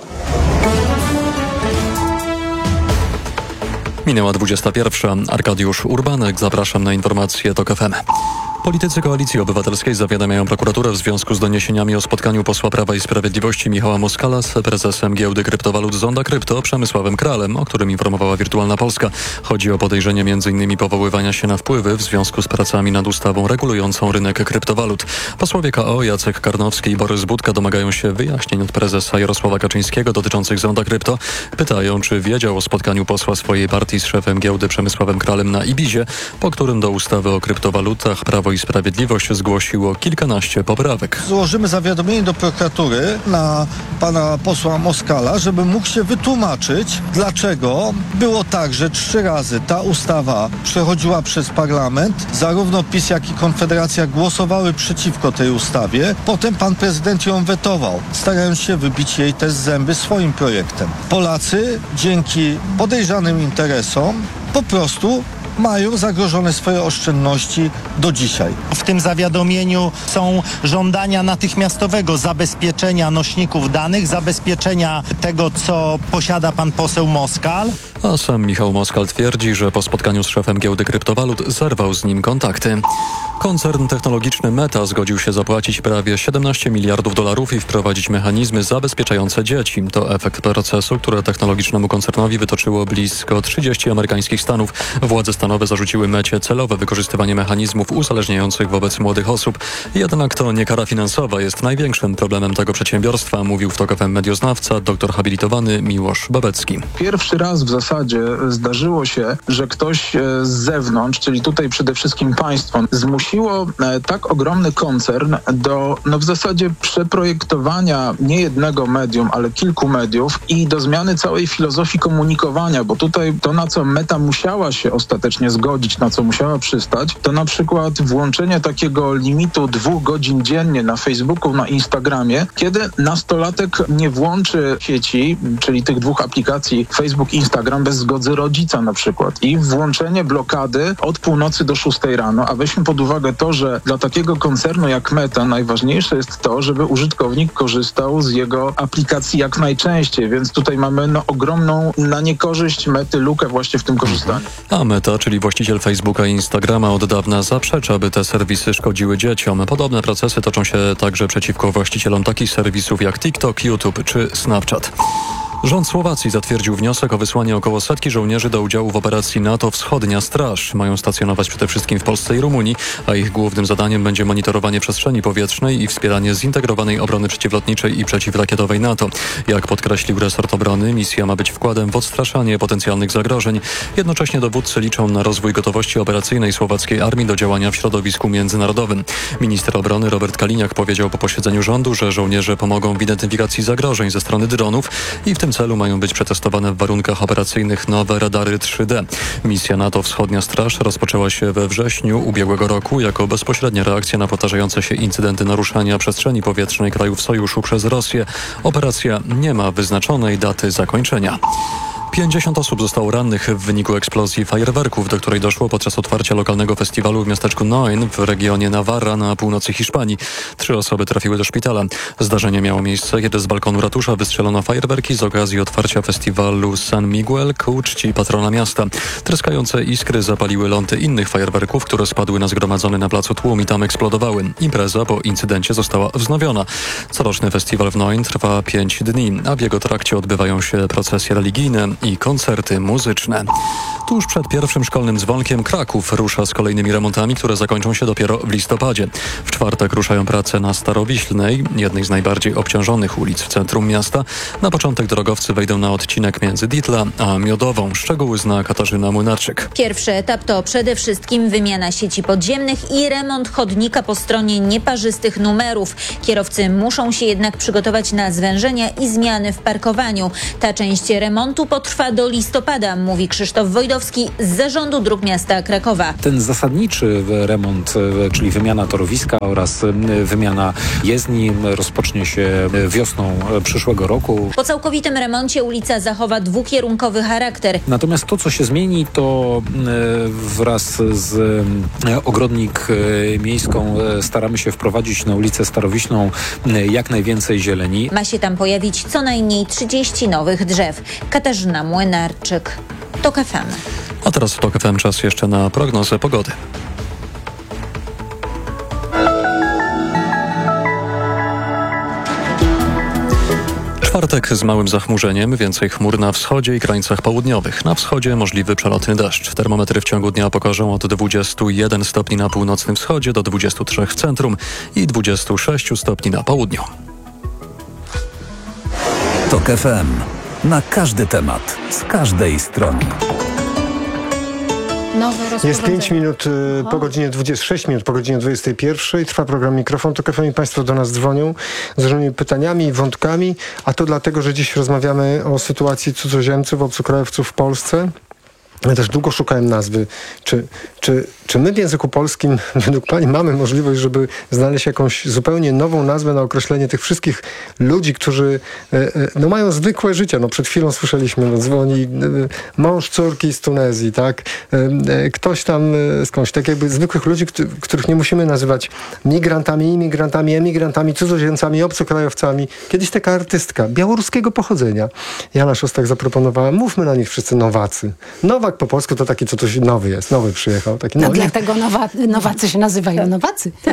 Minęła 21. Arkadiusz Urbanek. Zapraszam na informacje TOK FM. Politycy Koalicji Obywatelskiej zawiadamiają prokuraturę w związku z doniesieniami o spotkaniu posła Prawa i Sprawiedliwości Michała Moskala z prezesem giełdy kryptowalut Zonda Crypto Przemysławem Kralem, o którym informowała Wirtualna Polska. Chodzi o podejrzenie m.in. powoływania się na wpływy w związku z pracami nad ustawą regulującą rynek kryptowalut. Posłowie KO Jacek Karnowski i Borys Budka domagają się wyjaśnień od prezesa Jarosława Kaczyńskiego dotyczących Zonda Crypto. Pytają, czy wiedział o spotkaniu posła swojej partii z szefem giełdy Przemysławem Kralem na Ibizie, po którym do ustawy o kryptowalutach Prawo i Sprawiedliwość zgłosiło kilkanaście poprawek. Złożymy zawiadomienie do prokuratury na pana posła Moskala, żeby mógł się wytłumaczyć, dlaczego było tak, że 3 razy ta ustawa przechodziła przez parlament. Zarówno PiS, jak i Konfederacja głosowały przeciwko tej ustawie. Potem pan prezydent ją wetował, starając się wybić jej też zęby swoim projektem. Polacy dzięki podejrzanym interesom po prostu mają zagrożone swoje oszczędności do dzisiaj. W tym zawiadomieniu są żądania natychmiastowego zabezpieczenia nośników danych, zabezpieczenia tego, co posiada pan poseł Moskal. A sam Michał Moskal twierdzi, że po spotkaniu z szefem giełdy kryptowalut zerwał z nim kontakty. Koncern technologiczny Meta zgodził się zapłacić prawie $17 miliardów i wprowadzić mechanizmy zabezpieczające dzieci. To efekt procesu, które technologicznemu koncernowi wytoczyło blisko 30 amerykańskich stanów. Władze stanowe zarzuciły Mecie celowe wykorzystywanie mechanizmów uzależniających wobec młodych osób. Jednak to nie kara finansowa jest największym problemem tego przedsiębiorstwa, mówił w TOK FM medioznawca, doktor habilitowany Miłosz Babecki. Pierwszy raz w zasadzie zdarzyło się, że ktoś z zewnątrz, czyli tutaj przede wszystkim państwo, zmusiło tak ogromny koncern do w zasadzie przeprojektowania nie jednego medium, ale kilku mediów i do zmiany całej filozofii komunikowania, bo tutaj to, na co Meta musiała się ostatecznie zgodzić, na co musiała przystać, to na przykład włączenie takiego limitu 2 godzin dziennie na Facebooku, na Instagramie, kiedy nastolatek nie włączy sieci, czyli tych 2 aplikacji Facebook i Instagram bez zgody rodzica na przykład. I włączenie blokady od północy do 6 rano, a weźmy pod uwagę to, że dla takiego koncernu jak Meta najważniejsze jest to, żeby użytkownik korzystał z jego aplikacji jak najczęściej, więc tutaj mamy ogromną na niekorzyść Mety lukę właśnie w tym korzystaniu. A Meta, czyli właściciel Facebooka i Instagrama, od dawna zaprzecza, by te serwisy szkodziły dzieciom. Podobne procesy toczą się także przeciwko właścicielom takich serwisów jak TikTok, YouTube czy Snapchat. Rząd Słowacji zatwierdził wniosek o wysłanie około 100 żołnierzy do udziału w operacji NATO Wschodnia Straż. Mają stacjonować przede wszystkim w Polsce i Rumunii, a ich głównym zadaniem będzie monitorowanie przestrzeni powietrznej i wspieranie zintegrowanej obrony przeciwlotniczej i przeciwrakietowej NATO. Jak podkreślił resort obrony, misja ma być wkładem w odstraszanie potencjalnych zagrożeń. Jednocześnie dowódcy liczą na rozwój gotowości operacyjnej słowackiej armii do działania w środowisku międzynarodowym. Minister obrony Robert Kaliniak powiedział po posiedzeniu rządu, że żołnierze pomogą w identyfikacji zagrożeń ze strony dronów i w tym celu mają być przetestowane w warunkach operacyjnych nowe radary 3D. Misja NATO Wschodnia Straż rozpoczęła się we wrześniu ubiegłego roku jako bezpośrednia reakcja na powtarzające się incydenty naruszania przestrzeni powietrznej krajów sojuszu przez Rosję. Operacja nie ma wyznaczonej daty zakończenia. 50 osób zostało rannych w wyniku eksplozji fajerwerków, do której doszło podczas otwarcia lokalnego festiwalu w miasteczku Noin w regionie Navarra na północy Hiszpanii. 3 osoby trafiły do szpitala. Zdarzenie miało miejsce, kiedy z balkonu ratusza wystrzelono fajerwerki z okazji otwarcia festiwalu San Miguel ku czci patrona miasta. Tryskające iskry zapaliły ląty innych fajerwerków, które spadły na zgromadzony na placu tłum i tam eksplodowały. Impreza po incydencie została wznowiona. Coroczny festiwal w Noin trwa 5 dni, a w jego trakcie odbywają się procesje religijne i koncerty muzyczne. Tuż przed pierwszym szkolnym dzwonkiem Kraków rusza z kolejnymi remontami, które zakończą się dopiero w listopadzie. W czwartek ruszają prace na Starowiślnej, jednej z najbardziej obciążonych ulic w centrum miasta. Na początek drogowcy wejdą na odcinek między Ditla a Miodową. Szczegóły zna Katarzyna Młynarczyk. Pierwszy etap to przede wszystkim wymiana sieci podziemnych i remont chodnika po stronie nieparzystych numerów. Kierowcy muszą się jednak przygotować na zwężenia i zmiany w parkowaniu. Ta część remontu potrwa do listopada, mówi Krzysztof Wojdowski z Zarządu Dróg Miasta Krakowa. Ten zasadniczy remont, czyli wymiana torowiska oraz wymiana jezdni rozpocznie się wiosną przyszłego roku. Po całkowitym remoncie ulica zachowa dwukierunkowy charakter. Natomiast to, co się zmieni, to wraz z ogrodnik miejską staramy się wprowadzić na ulicę Starowiślną jak najwięcej zieleni. Ma się tam pojawić co najmniej 30 nowych drzew. Katarzyna Młynarczyk, TOK FM. A teraz w TOK FM czas jeszcze na prognozę pogody. Czwartek z małym zachmurzeniem, więcej chmur na wschodzie i krańcach południowych. Na wschodzie możliwy przelotny deszcz. Termometry w ciągu dnia pokażą od 21 stopni na północnym wschodzie do 23 w centrum i 26 stopni na południu. TOK FM. Na każdy temat, z każdej strony. Jest 5 minut po godzinie 26 minut po godzinie 21. Trwa program Mikrofon TOK FM i Państwo do nas dzwonią z różnymi pytaniami i wątkami, a to dlatego, że dziś rozmawiamy o sytuacji cudzoziemców, obcokrajowców w Polsce. Ja też długo szukałem nazwy. Czy my w języku polskim, według Pani, mamy możliwość, żeby znaleźć jakąś zupełnie nową nazwę na określenie tych wszystkich ludzi, którzy mają zwykłe życie. Przed chwilą słyszeliśmy, dzwoni mąż córki z Tunezji, tak? Ktoś tam skądś, tak jakby zwykłych ludzi, których nie musimy nazywać migrantami, imigrantami, emigrantami, cudzoziemcami, obcokrajowcami. Kiedyś taka artystka białoruskiego pochodzenia, Jana Szostak, zaproponowała, mówmy na nich wszyscy Nowacy. Nowak po polsku to taki, co coś nowy jest, nowy przyjechał. Taki, dlatego Nowacy się nazywają Nowacy. Tak.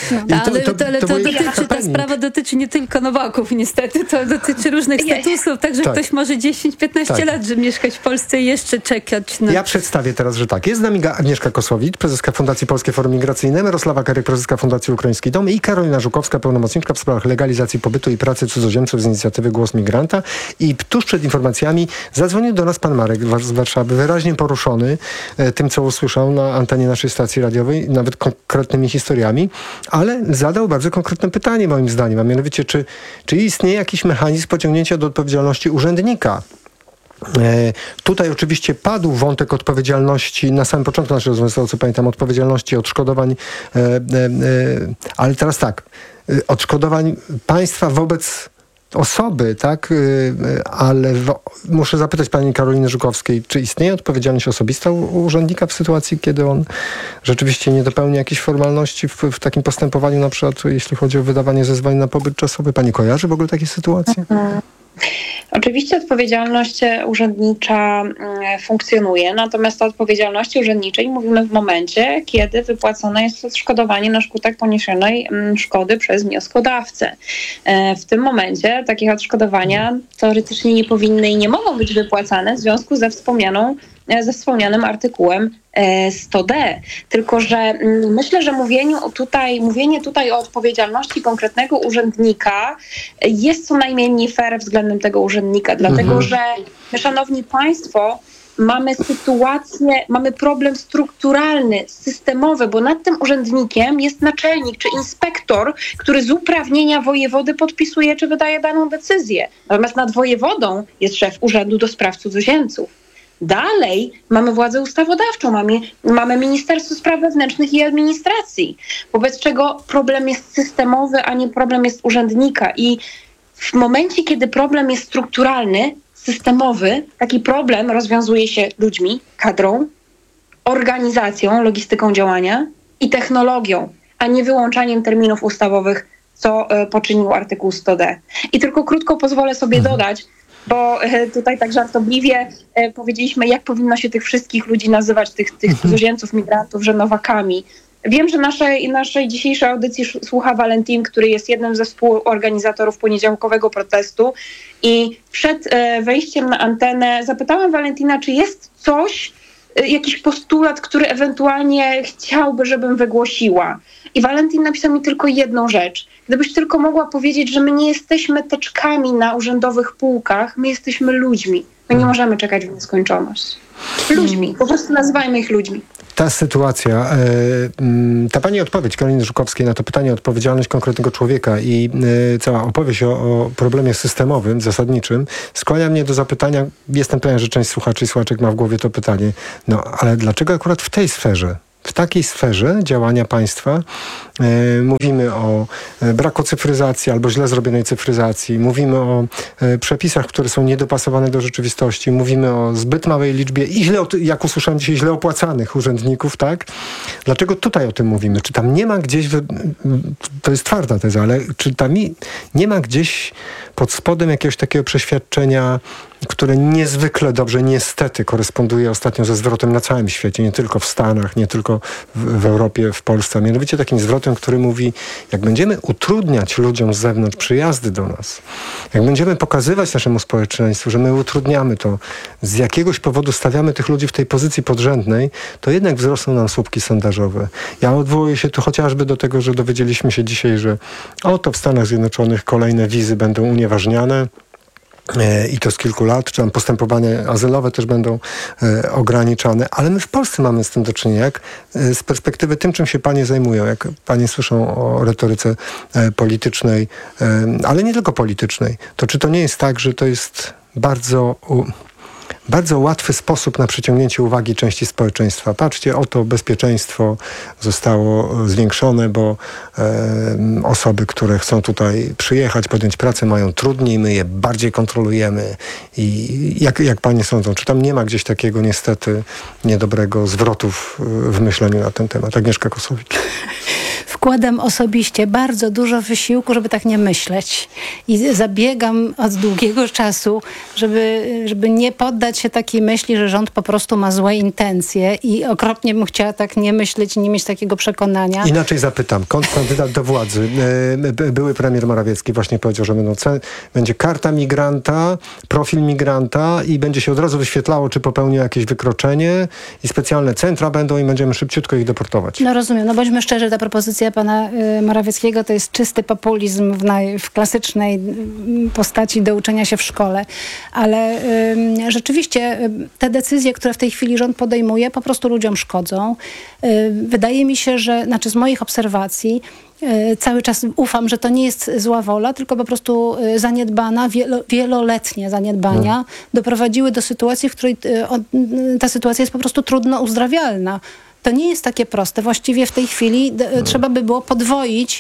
Ta sprawa dotyczy nie tylko Nowaków, niestety. To dotyczy różnych statusów, także ktoś może 10-15 lat, żeby mieszkać w Polsce i jeszcze czekać na... Ja przedstawię teraz, że tak. Jest z nami Agnieszka Kosłowicz, prezeska Fundacji Polskie Forum Migracyjne, Mirosława Karyk, prezeska Fundacji Ukraiński Dom i Karolina Żukowska, pełnomocniczka w sprawach legalizacji pobytu i pracy cudzoziemców z inicjatywy Głos Migranta. I tuż przed informacjami zadzwonił do nas pan Marek z Warszawy, wyraźnie poruszony tym, co usłyszał na antenie naszej stacji radiowej, nawet konkretnymi historiami, ale zadał bardzo konkretne pytanie moim zdaniem, a mianowicie, czy istnieje jakiś mechanizm pociągnięcia do odpowiedzialności urzędnika? Tutaj oczywiście padł wątek odpowiedzialności na samym początku naszej rozmowy, z tego co pamiętam, odpowiedzialności, odszkodowań, ale teraz tak, odszkodowań państwa wobec osoby, tak? Ale muszę zapytać pani Karoliny Żukowskiej, czy istnieje odpowiedzialność osobista u urzędnika w sytuacji, kiedy on rzeczywiście nie dopełni jakichś formalności w takim postępowaniu, na przykład jeśli chodzi o wydawanie zezwoleń na pobyt czasowy? Pani kojarzy w ogóle takie sytuacje? Oczywiście odpowiedzialność urzędnicza funkcjonuje, natomiast o odpowiedzialności urzędniczej mówimy w momencie, kiedy wypłacone jest odszkodowanie na skutek poniesionej szkody przez wnioskodawcę. W tym momencie takie odszkodowania teoretycznie nie powinny i nie mogą być wypłacane w związku ze wspomnianym artykułem 100d. Tylko że myślę, że mówienie tutaj o odpowiedzialności konkretnego urzędnika jest co najmniej nie fair względem tego urzędnika, dlatego że my, szanowni państwo, mamy problem strukturalny, systemowy, bo nad tym urzędnikiem jest naczelnik czy inspektor, który z uprawnienia wojewody podpisuje czy wydaje daną decyzję. Natomiast nad wojewodą jest szef Urzędu do Spraw Cudzoziemców. Dalej mamy władzę ustawodawczą, mamy Ministerstwo Spraw Wewnętrznych i Administracji, wobec czego problem jest systemowy, a nie problem jest urzędnika. I w momencie, kiedy problem jest strukturalny, systemowy, taki problem rozwiązuje się ludźmi, kadrą, organizacją, logistyką działania i technologią, a nie wyłączaniem terminów ustawowych, co poczynił artykuł 100D. I tylko krótko pozwolę sobie dodać, bo tutaj tak żartobliwie powiedzieliśmy, jak powinno się tych wszystkich ludzi nazywać, tych cudzoziemców, migrantów, że nowakami. Wiem, że naszej dzisiejszej audycji słucha Valentin, który jest jednym ze współorganizatorów poniedziałkowego protestu i przed wejściem na antenę zapytałam Valentina, czy jest jakiś postulat, który ewentualnie chciałby, żebym wygłosiła. I Valentin napisał mi tylko jedną rzecz. Gdybyś tylko mogła powiedzieć, że my nie jesteśmy teczkami na urzędowych półkach, my jesteśmy ludźmi. My nie możemy czekać w nieskończoność. Ludźmi. Po prostu nazywajmy ich ludźmi. Ta sytuacja, ta pani odpowiedź Karoliny Żukowskiej na to pytanie, odpowiedzialność konkretnego człowieka i cała opowieść o problemie systemowym, zasadniczym, skłania mnie do zapytania, jestem pewien, że część słuchaczy i słuchaczek ma w głowie to pytanie, no ale dlaczego akurat w tej sferze? W takiej sferze działania państwa mówimy o braku cyfryzacji albo źle zrobionej cyfryzacji, mówimy o przepisach, które są niedopasowane do rzeczywistości, mówimy o zbyt małej liczbie i jak usłyszałem dzisiaj, źle opłacanych urzędników, tak? Dlaczego tutaj o tym mówimy? Czy tam nie ma gdzieś, to jest twarda teza, ale czy tam nie ma gdzieś pod spodem jakiegoś takiego przeświadczenia, które niezwykle dobrze, niestety, koresponduje ostatnio ze zwrotem na całym świecie, nie tylko w Stanach, nie tylko w Europie, w Polsce, a mianowicie takim zwrotem, który mówi, jak będziemy utrudniać ludziom z zewnątrz przyjazdy do nas, jak będziemy pokazywać naszemu społeczeństwu, że my utrudniamy to, z jakiegoś powodu stawiamy tych ludzi w tej pozycji podrzędnej, to jednak wzrosną nam słupki sondażowe. Ja odwołuję się tu chociażby do tego, że dowiedzieliśmy się dzisiaj, że oto w Stanach Zjednoczonych kolejne wizy będą unieważniane, i to z kilku lat, czy tam postępowania azylowe też będą ograniczane, ale my w Polsce mamy z tym do czynienia. Jak z perspektywy tym, czym się panie zajmują, jak panie słyszą o retoryce politycznej, ale nie tylko politycznej, to czy to nie jest tak, że to jest bardzo łatwy sposób na przyciągnięcie uwagi części społeczeństwa. Patrzcie, oto bezpieczeństwo zostało zwiększone, bo osoby, które chcą tutaj przyjechać, podjąć pracę, mają trudniej, my je bardziej kontrolujemy. I jak panie sądzą, czy tam nie ma gdzieś takiego niestety niedobrego zwrotów w myśleniu na ten temat? Agnieszka Kosowicz. Wkładam osobiście bardzo dużo wysiłku, żeby tak nie myśleć. I zabiegam od długiego czasu, żeby nie poddać się takiej myśli, że rząd po prostu ma złe intencje i okropnie bym chciała tak nie myśleć i nie mieć takiego przekonania. Inaczej zapytam. Kandydat do władzy, były premier Morawiecki właśnie powiedział, że będzie karta migranta, profil migranta i będzie się od razu wyświetlało, czy popełnił jakieś wykroczenie i specjalne centra będą i będziemy szybciutko ich deportować. No rozumiem. No bądźmy szczerzy, ta propozycja pana Morawieckiego to jest czysty populizm w klasycznej postaci do uczenia się w szkole. Ale rzeczywiście te decyzje, które w tej chwili rząd podejmuje, po prostu ludziom szkodzą. Wydaje mi się, że, z moich obserwacji, cały czas ufam, że to nie jest zła wola, tylko po prostu zaniedbana, wieloletnie zaniedbania doprowadziły do sytuacji, w której ta sytuacja jest po prostu trudno uzdrawialna. To nie jest takie proste. Właściwie w tej chwili trzeba by było podwoić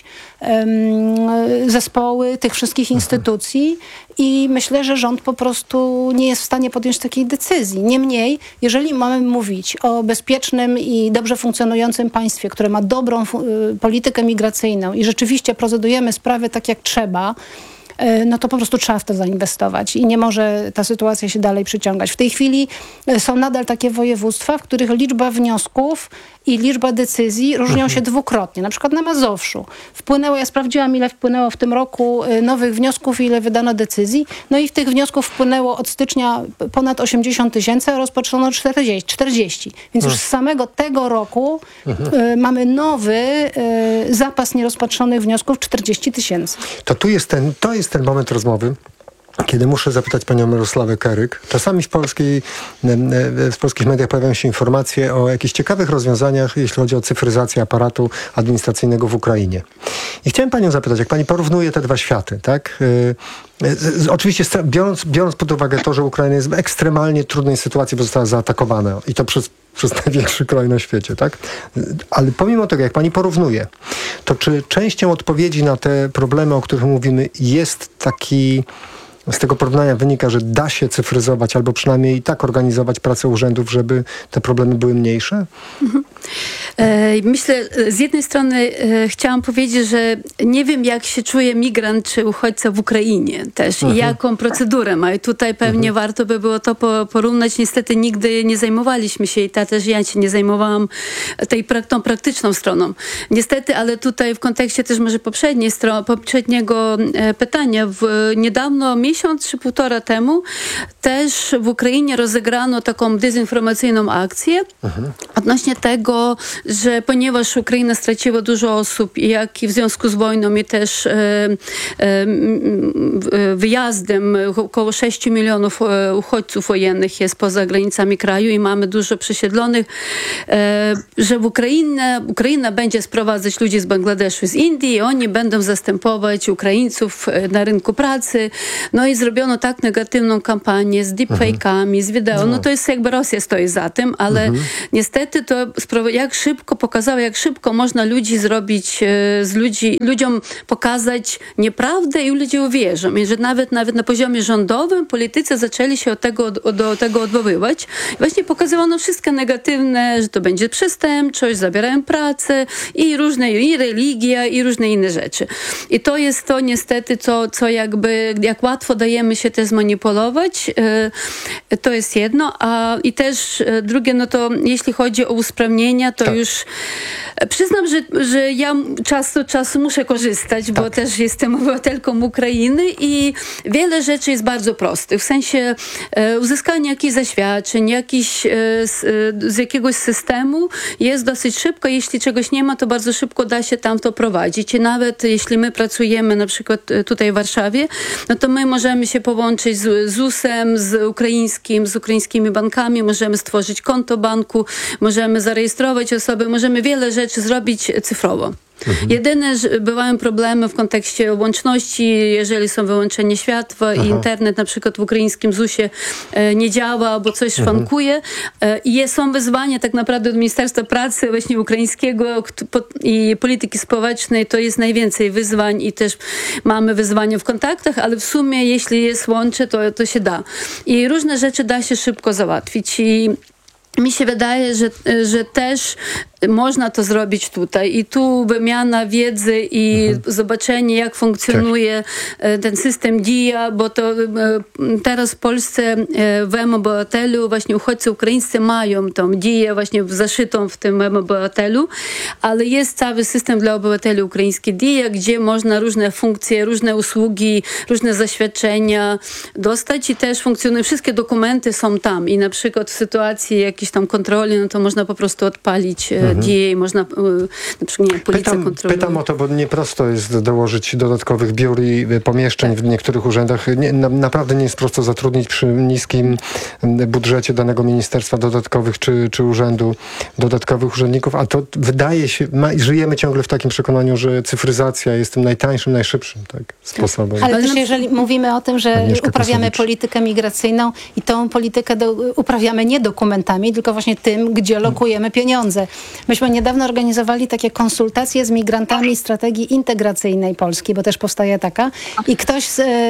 zespoły tych wszystkich instytucji i myślę, że rząd po prostu nie jest w stanie podjąć takiej decyzji. Niemniej, jeżeli mamy mówić o bezpiecznym i dobrze funkcjonującym państwie, które ma dobrą politykę migracyjną i rzeczywiście procedujemy sprawy tak jak trzeba, no to po prostu trzeba w to zainwestować i nie może ta sytuacja się dalej przyciągać. W tej chwili są nadal takie województwa, w których liczba wniosków i liczba decyzji różnią się dwukrotnie. Na przykład na Mazowszu ja sprawdziłam, ile wpłynęło w tym roku nowych wniosków, ile wydano decyzji. No i w tych wniosków wpłynęło od stycznia ponad 80 000, a rozpatrzono 40. Więc już z samego tego roku mamy nowy zapas nierozpatrzonych wniosków 40 000. To jest ten moment rozmowy, kiedy muszę zapytać panią Mirosławę Keryk. Czasami w polskich mediach pojawiają się informacje o jakichś ciekawych rozwiązaniach, jeśli chodzi o cyfryzację aparatu administracyjnego w Ukrainie. I chciałem panią zapytać, jak pani porównuje te dwa światy, tak? Oczywiście biorąc pod uwagę to, że Ukraina jest w ekstremalnie trudnej sytuacji, bo została zaatakowana i to przez największy kraj na świecie, tak? Ale pomimo tego, jak pani porównuje, to czy częścią odpowiedzi na te problemy, o których mówimy, jest taki z tego porównania wynika, że da się cyfryzować albo przynajmniej tak organizować pracę urzędów, żeby te problemy były mniejsze? Myślę, z jednej strony chciałam powiedzieć, że nie wiem, jak się czuje migrant czy uchodźca w Ukrainie też i jaką procedurę ma. I tutaj pewnie warto by było to porównać. Niestety nigdy nie zajmowaliśmy się i też ja się nie zajmowałam tą praktyczną stroną. Niestety, ale tutaj w kontekście też może poprzedniego pytania, niedawno, miesiąc czy półtora temu, też w Ukrainie rozegrano taką dezinformacyjną akcję odnośnie tego, że ponieważ Ukraina straciła dużo osób, jak i w związku z wojną i też wyjazdem, około 6 milionów uchodźców wojennych jest poza granicami kraju i mamy dużo przesiedlonych, że Ukraina będzie sprowadzać ludzi z Bangladeszu, z Indii i oni będą zastępować Ukraińców na rynku pracy. No i zrobiono tak negatywną kampanię z deepfake'ami, z wideo. No to jest jakby Rosja stoi za tym, ale niestety to pokazało, jak szybko można ludziom pokazać nieprawdę i ludzie uwierzą. I że nawet na poziomie rządowym politycy zaczęli się do tego odwoływać. I właśnie pokazywano wszystko negatywne, że to będzie przestępczość, zabierają pracę i religia i różne inne rzeczy. I to jest to niestety, co jakby, jak łatwo dajemy się też zmanipulować. To jest jedno. I też drugie, no to jeśli chodzi o usprawnienia, to już przyznam, że ja czas od czasu muszę korzystać, bo też jestem obywatelką Ukrainy i wiele rzeczy jest bardzo prostych. W sensie uzyskanie jakichś zaświadczeń, z jakiegoś systemu jest dosyć szybko. Jeśli czegoś nie ma, to bardzo szybko da się tam to prowadzić. I nawet jeśli my pracujemy na przykład tutaj w Warszawie, no to my możemy się połączyć z ZUS-em, z ukraińskimi bankami, możemy stworzyć konto banku, możemy zarejestrować osoby, możemy wiele rzeczy zrobić cyfrowo. Jedyne, że bywają problemy w kontekście łączności, jeżeli są wyłączenie światła i internet na przykład w ukraińskim ZUS-ie nie działa, albo coś szwankuje. I są wyzwania tak naprawdę od Ministerstwa Pracy właśnie ukraińskiego i polityki społecznej. To jest najwięcej wyzwań i też mamy wyzwania w kontaktach, ale w sumie jeśli jest łącze, to się da. I różne rzeczy da się szybko załatwić. I mi się wydaje, że też można to zrobić tutaj. I tu wymiana wiedzy i zobaczenie, jak funkcjonuje ten system DIA, bo to teraz w Polsce w mObywatelu właśnie uchodźcy ukraińscy mają tą DIA właśnie zaszytą w tym mObywatelu, ale jest cały system dla obywateli ukraińskich DIA, gdzie można różne funkcje, różne usługi, różne zaświadczenia dostać i też funkcjonują. Wszystkie dokumenty są tam i na przykład w sytuacji jakiejś tam kontroli, no to można po prostu odpalić DIA, można na przykład policja kontroluje. Pytam o to, bo nieprosto jest dołożyć dodatkowych biur i pomieszczeń w niektórych urzędach. Naprawdę nie jest prosto zatrudnić przy niskim budżecie danego ministerstwa dodatkowych czy urzędu dodatkowych urzędników, a to wydaje się, żyjemy ciągle w takim przekonaniu, że cyfryzacja jest tym najtańszym, najszybszym sposobem. Ale też jeżeli mówimy o tym, że uprawiamy politykę migracyjną i tą politykę uprawiamy nie dokumentami, tylko właśnie tym, gdzie lokujemy pieniądze. Myśmy niedawno organizowali takie konsultacje z migrantami strategii integracyjnej Polski, bo też powstaje taka. I ktoś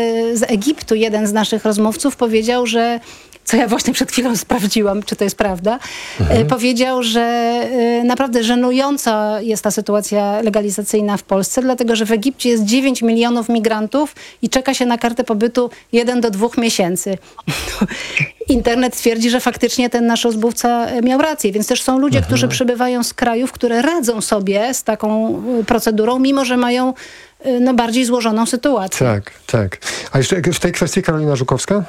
z Egiptu, jeden z naszych rozmówców powiedział, że co ja właśnie przed chwilą sprawdziłam, czy to jest prawda, powiedział, że naprawdę żenująca jest ta sytuacja legalizacyjna w Polsce, dlatego że w Egipcie jest 9 milionów migrantów i czeka się na kartę pobytu 1 do 2 miesięcy. Internet twierdzi, że faktycznie ten nasz rozmówca miał rację, więc też są ludzie, którzy przybywają z krajów, które radzą sobie z taką procedurą, mimo że mają bardziej złożoną sytuację. Tak. A jeszcze w tej kwestii Karolina Żukowska?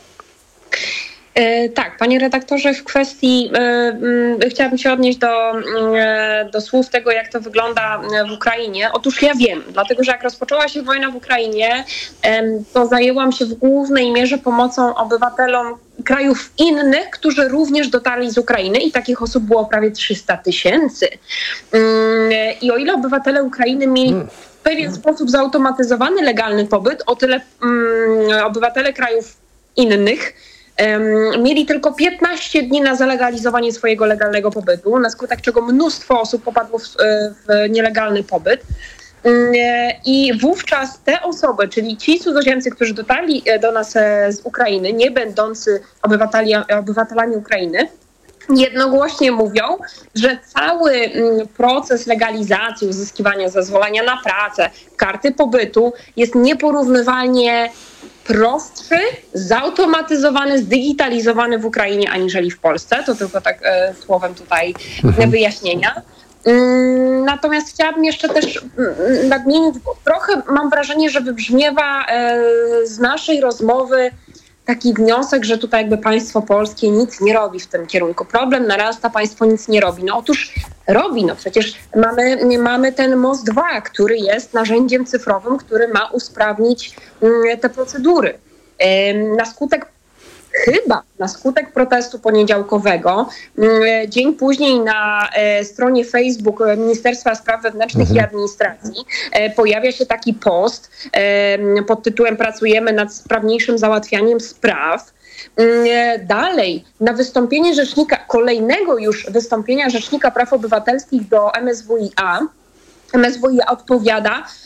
Tak, panie redaktorze, w kwestii chciałabym się odnieść do słów tego, jak to wygląda w Ukrainie. Otóż ja wiem, dlatego że jak rozpoczęła się wojna w Ukrainie, to zajęłam się w głównej mierze pomocą obywatelom krajów innych, którzy również dotarli z Ukrainy i takich osób było prawie 300 000. I o ile obywatele Ukrainy mieli w pewien sposób zautomatyzowany legalny pobyt, o tyle obywatele krajów innych mieli tylko 15 dni na zalegalizowanie swojego legalnego pobytu, na skutek czego mnóstwo osób popadło w nielegalny pobyt. I wówczas te osoby, czyli ci cudzoziemcy, którzy dotarli do nas z Ukrainy, nie będący obywatelami Ukrainy, jednogłośnie mówią, że cały proces legalizacji, uzyskiwania zezwolenia na pracę, karty pobytu jest nieporównywalnie prostszy, zautomatyzowany, zdigitalizowany w Ukrainie aniżeli w Polsce. To tylko tak słowem tutaj wyjaśnienia. Natomiast chciałabym jeszcze też nadmienić, bo trochę mam wrażenie, że wybrzmiewa z naszej rozmowy taki wniosek, że tutaj jakby państwo polskie nic nie robi w tym kierunku. Problem narasta, państwo nic nie robi. No otóż robi, no przecież mamy ten MOS 2, który jest narzędziem cyfrowym, który ma usprawnić te procedury. Na skutek protestu poniedziałkowego, dzień później na stronie Facebook Ministerstwa Spraw Wewnętrznych i Administracji pojawia się taki post pod tytułem "Pracujemy nad sprawniejszym załatwianiem spraw". Dalej, na wystąpienie kolejnego już wystąpienia Rzecznika Praw Obywatelskich do MSWiA odpowiada,